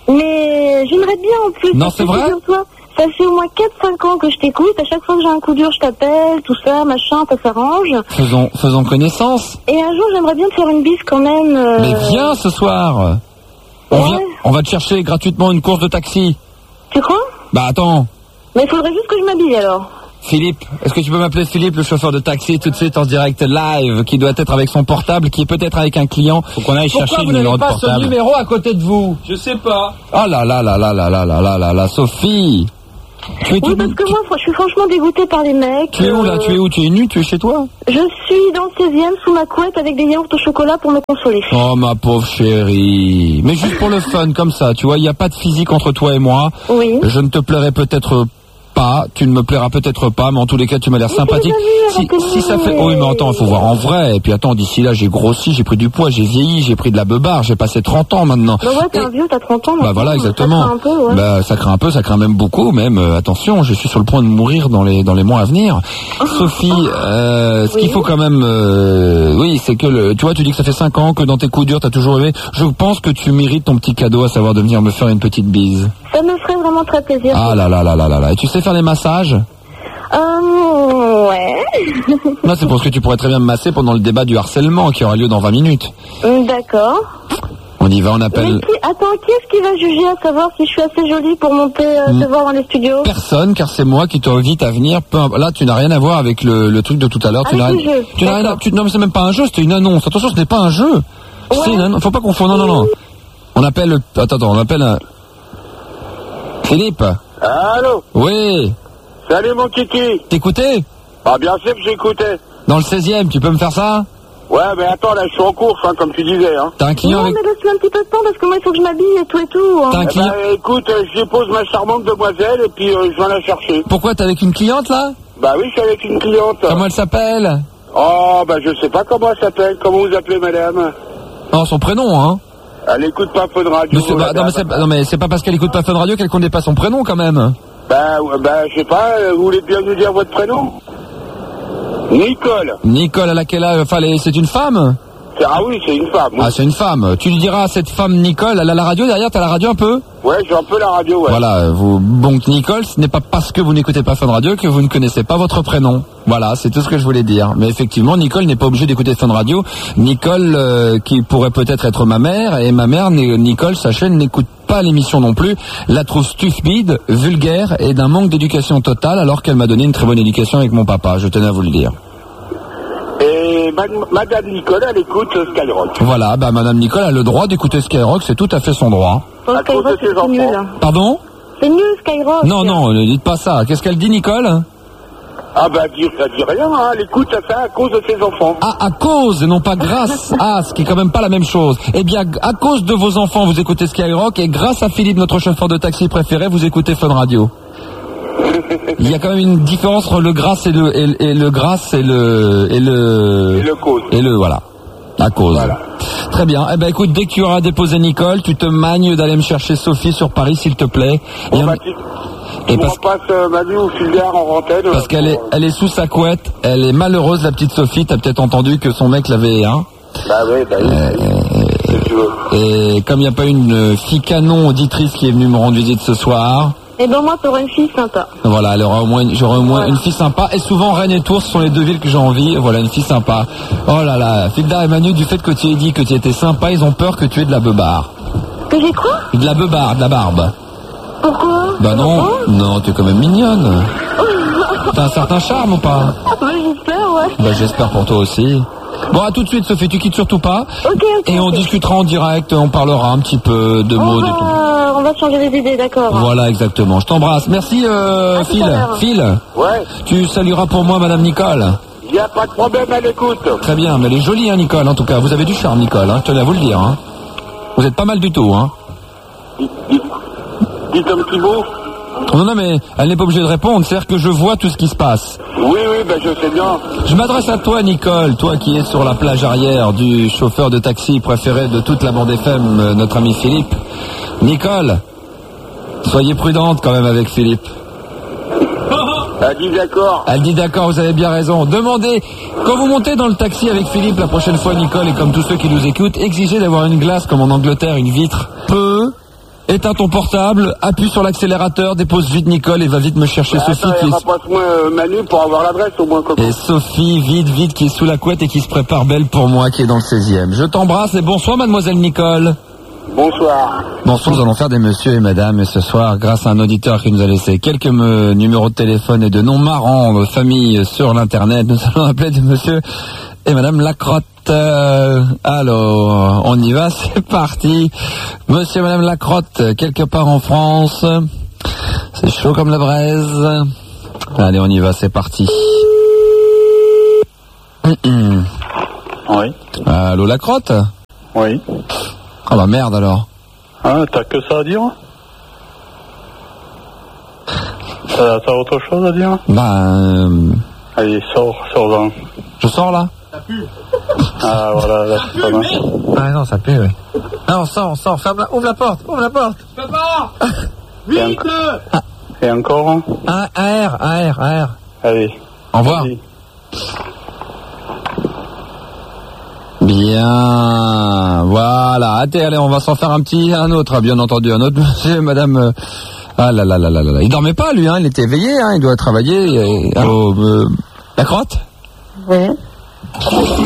Mais j'aimerais bien en plus. Non, parce c'est que vrai figure-toi, ça fait au moins quatre cinq ans que je t'écoute. À chaque fois que j'ai un coup dur, je t'appelle, tout ça, machin, ça s'arrange. Faisons, faisons connaissance. Et un jour, j'aimerais bien te faire une bise quand même. euh, Mais viens ce soir. On, Ouais. vient, on va te chercher gratuitement une course de taxi. Tu crois? Bah attends. Mais il faudrait juste que je m'habille alors. Philippe, est-ce que tu peux m'appeler Philippe, le chauffeur de taxi, tout de suite en direct live, qui doit être avec son portable, qui est peut-être avec un client? Faut qu'on aille chercher le numéro de Pourquoi vous n'avez pas ce portable. numéro à côté de vous? Je sais pas. Oh là là là là là là là là là là, Sophie. Tu es, Oui, toute- parce que moi, je suis franchement dégoûtée par les mecs. tu es où là? euh, Tu es où? Tu es nu? Tu es chez toi? Je suis dans le seizième sous ma couette avec des yaourts au chocolat pour me consoler. Oh ma pauvre chérie. Mais juste pour le fun, comme ça, tu vois, il n'y a pas de physique entre toi et moi. Oui. Je ne te plairai peut-être pas, tu ne me plairas peut-être pas, mais en tous les cas, tu m'as l'air Mais sympathique. tu l'as vu, Si, si ça fait... mais- Oui, mais attends, il faut voir en vrai. Et puis attends, d'ici là, j'ai grossi, j'ai pris du poids, j'ai vieilli, j'ai pris de la beubare, j'ai passé trente ans maintenant. Bah ouais, t'es Et- un vieux, t'as trente ans. Bah maintenant, voilà, exactement. Ça craint un peu, ouais. Bah ça craint un peu, ça craint même beaucoup, même. Euh, attention, je suis sur le point de mourir dans les dans les mois à venir. Sophie, euh, ce qu'il Oui. faut quand même, euh, oui, c'est que le, tu vois, tu dis que ça fait cinq ans que dans tes coups durs, t'as toujours rêvé. Je pense que tu mérites ton petit cadeau, à savoir de venir me faire une petite bise. Ça me ferait vraiment très plaisir. Ah là là là là là là. Et tu sais faire les massages? Euh, ouais. Non, c'est parce que tu pourrais très bien me masser pendant le débat du harcèlement qui aura lieu dans vingt minutes. D'accord. On y va, on Mais appelle qui, attends, qui est-ce qui va juger à savoir si je suis assez jolie pour monter euh, Hmm. te voir dans les studios? personne, car c'est moi qui t'invite à venir. Peu imp- Là, tu n'as rien à voir avec le, le truc de tout à l'heure. Tu Avec n'as le rien- jeu, tu n'as rien à- d'accord. tu- non, mais c'est même pas un jeu, c'était une annonce. Attention, ce n'est pas un jeu. C'est Ouais. une annonce. Faut pas confondre. Non, non, non. On appelle. le- Attends, attends, on appelle un. Philippe. Allô? Oui. Salut mon kiki. T'écoutais? Ah bien sûr que j'écoutais. Dans le seizième, tu peux me faire ça? Ouais mais attends là je suis en course hein, comme tu disais hein. T'as un client Non, avec. mais laisse-moi un petit peu de temps parce que moi il faut que je m'habille et tout et tout. hein. T'as un Eh client. ben, écoute, euh, je dépose ma charmante demoiselle et puis euh, je viens la chercher. Pourquoi t'es avec une cliente là? Bah oui, je suis avec une cliente. Comment elle s'appelle? Oh bah je sais pas comment elle s'appelle. Comment vous appelez madame? Non, son prénom, hein. Elle écoute pas Fun Radio. Mais c'est- bah, non, mais c'est pas- non, mais c'est pas parce qu'elle écoute pas Fun Radio qu'elle connaît pas son prénom quand même. Bah, ouais, bah je sais pas, euh, vous voulez bien nous dire votre prénom? Nicole. Nicole, à laquelle âge? Enfin, elle est- c'est une femme? C'est- Ah oui, c'est une femme. oui. Ah, c'est une femme. Tu lui diras à cette femme Nicole, elle a la radio derrière, t'as la radio un peu? Ouais, j'ai un peu la radio, ouais. Voilà, vous, bon, Nicole, ce n'est pas parce que vous n'écoutez pas Fun Radio que vous ne connaissez pas votre prénom. Voilà, c'est tout ce que je voulais dire. Mais effectivement, Nicole n'est pas obligée d'écouter Fun Radio. Nicole, euh, qui pourrait peut-être être ma mère, et ma mère, n'est- Nicole, sachez, n'écoute pas l'émission non plus, la trouve stupide, vulgaire et d'un manque d'éducation totale, alors qu'elle m'a donné une très bonne éducation avec mon papa, je tenais à vous le dire. Et ma- madame Nicole, elle écoute euh, Skyrock. Voilà, bah madame Nicole a le droit d'écouter Skyrock, c'est tout à fait son droit. Bon, à cause de Skyrock, ses c'est enfants. nul. hein. Pardon? C'est nul Skyrock. Non, non, ne dites pas ça. Qu'est-ce qu'elle dit, Nicole? Ah bah dire, ça dit rien, hein. Elle écoute ça à cause de ses enfants. Ah, à cause, et non pas grâce. Ah, ce qui est quand même pas la même chose. Eh bien, à cause de vos enfants, vous écoutez Skyrock, et grâce à Philippe, notre chauffeur de taxi préféré, vous écoutez Fun Radio. Il y a quand même une différence entre le grâce et le, et, et le grâce et le, et le, Et le cause. et le, voilà. À cause. Voilà. Très bien. Eh ben écoute, dès que tu auras déposé Nicole, tu te magnes d'aller me chercher Sophie sur Paris, s'il te plaît. Bon, Et bah, un- tu, Et tu parce- me repasses euh, Manu ou Fulgare en antenne. Parce euh, qu'elle est, pour, elle est sous sa couette, elle est malheureuse, la petite Sophie. T'as peut-être entendu que son mec l'avait, hein. euh, Bah oui, bah oui. Si tu veux. Et comme il n'y a pas une euh, fille canon auditrice qui est venue me rendre visite ce soir, Et ben moi, t'auras une fille sympa. voilà, elle aura au moins, une- j'aurai au moins une fille sympa. Et souvent, Rennes et Tours sont les deux villes que j'ai envie. Voilà, une fille sympa. Oh là là, Filda et Manu, du fait que tu aies dit que tu étais sympa, ils ont peur que tu aies de la beubare. Que j'ai quoi? De la beubare, de la barbe. Pourquoi? Bah non, non, tu es quand même mignonne. T'as un certain charme ou pas? Bah j'espère, ouais. Bah j'espère pour toi aussi. Bon, à tout de suite, Sophie, tu quittes surtout pas. Ok, ok. Et on ok. discutera en direct, on parlera un petit peu de On mots et tout. va, on va changer les idées, d'accord. Voilà, exactement. Je t'embrasse. Merci, euh, À tout Phil. à l'heure. Phil, Ouais, tu salueras pour moi Madame Nicole. y a pas de problème à l'écoute. Très bien, mais elle est jolie, hein, Nicole, en tout cas. Vous avez du charme, Nicole, hein, je tenais à vous le dire. Hein. Vous êtes pas mal du tout, hein. Dites, dites, dites un petit mot. Non, non, mais elle n'est pas obligée de répondre, c'est-à-dire que je vois tout ce qui se passe. Oui, oui, ben je sais bien. Je m'adresse à toi, Nicole, toi qui es sur la plage arrière du chauffeur de taxi préféré de toute la bande F M, euh, notre ami Philippe. Nicole, soyez prudente quand même avec Philippe. Elle dit d'accord. Elle dit d'accord, vous avez bien raison. Demandez, quand vous montez dans le taxi avec Philippe la prochaine fois, Nicole, et comme tous ceux qui nous écoutent, exigez d'avoir une glace comme en Angleterre, une vitre. Peu. Éteins ton portable, appuie sur l'accélérateur, dépose vite Nicole et va vite me chercher Bah, Sophie attends, qui il est... repasse-moi euh, Manu pour avoir l'adresse au moins, coco. Et Sophie, vite, vite, qui est sous la couette et qui se prépare belle pour moi, qui est dans le seizième. Je t'embrasse et bonsoir, mademoiselle Nicole. Bonsoir. Bonsoir, nous allons faire des messieurs et madame, et ce soir, grâce à un auditeur qui nous a laissé quelques me- numéros de téléphone et de noms marrants de famille sur l'internet, nous allons appeler des monsieur et madame Lacrotte. Euh, alors, on y va, c'est parti. Monsieur et madame Lacrotte, quelque part en France, c'est chaud comme la braise. Allez, on y va, c'est parti. Hum, hum. Oui. Allô, Lacrotte? Oui. Ah bah merde alors. Ah, t'as que ça à dire? T'as, t'as autre chose à dire? Bah, euh, Allez, sors, sors-en. je sors là? Ah, voilà, là, c'est pas mal. Ah non, ça pue, oui. Non, sors, sors, ferme la... ouvre la porte, ouvre la porte. Papa! Et, en- Et encore? Hein? Un air, un air, un air. Allez. Au revoir. Vas-y. Bien, voilà. Allez, allez, on va s'en faire un petit, un autre, bien entendu, un autre monsieur, madame. euh, Ah là là là là là. Il dormait pas, lui, hein. Il était éveillé, hein. Il doit travailler. Et... Allô, euh, la crotte? Oui.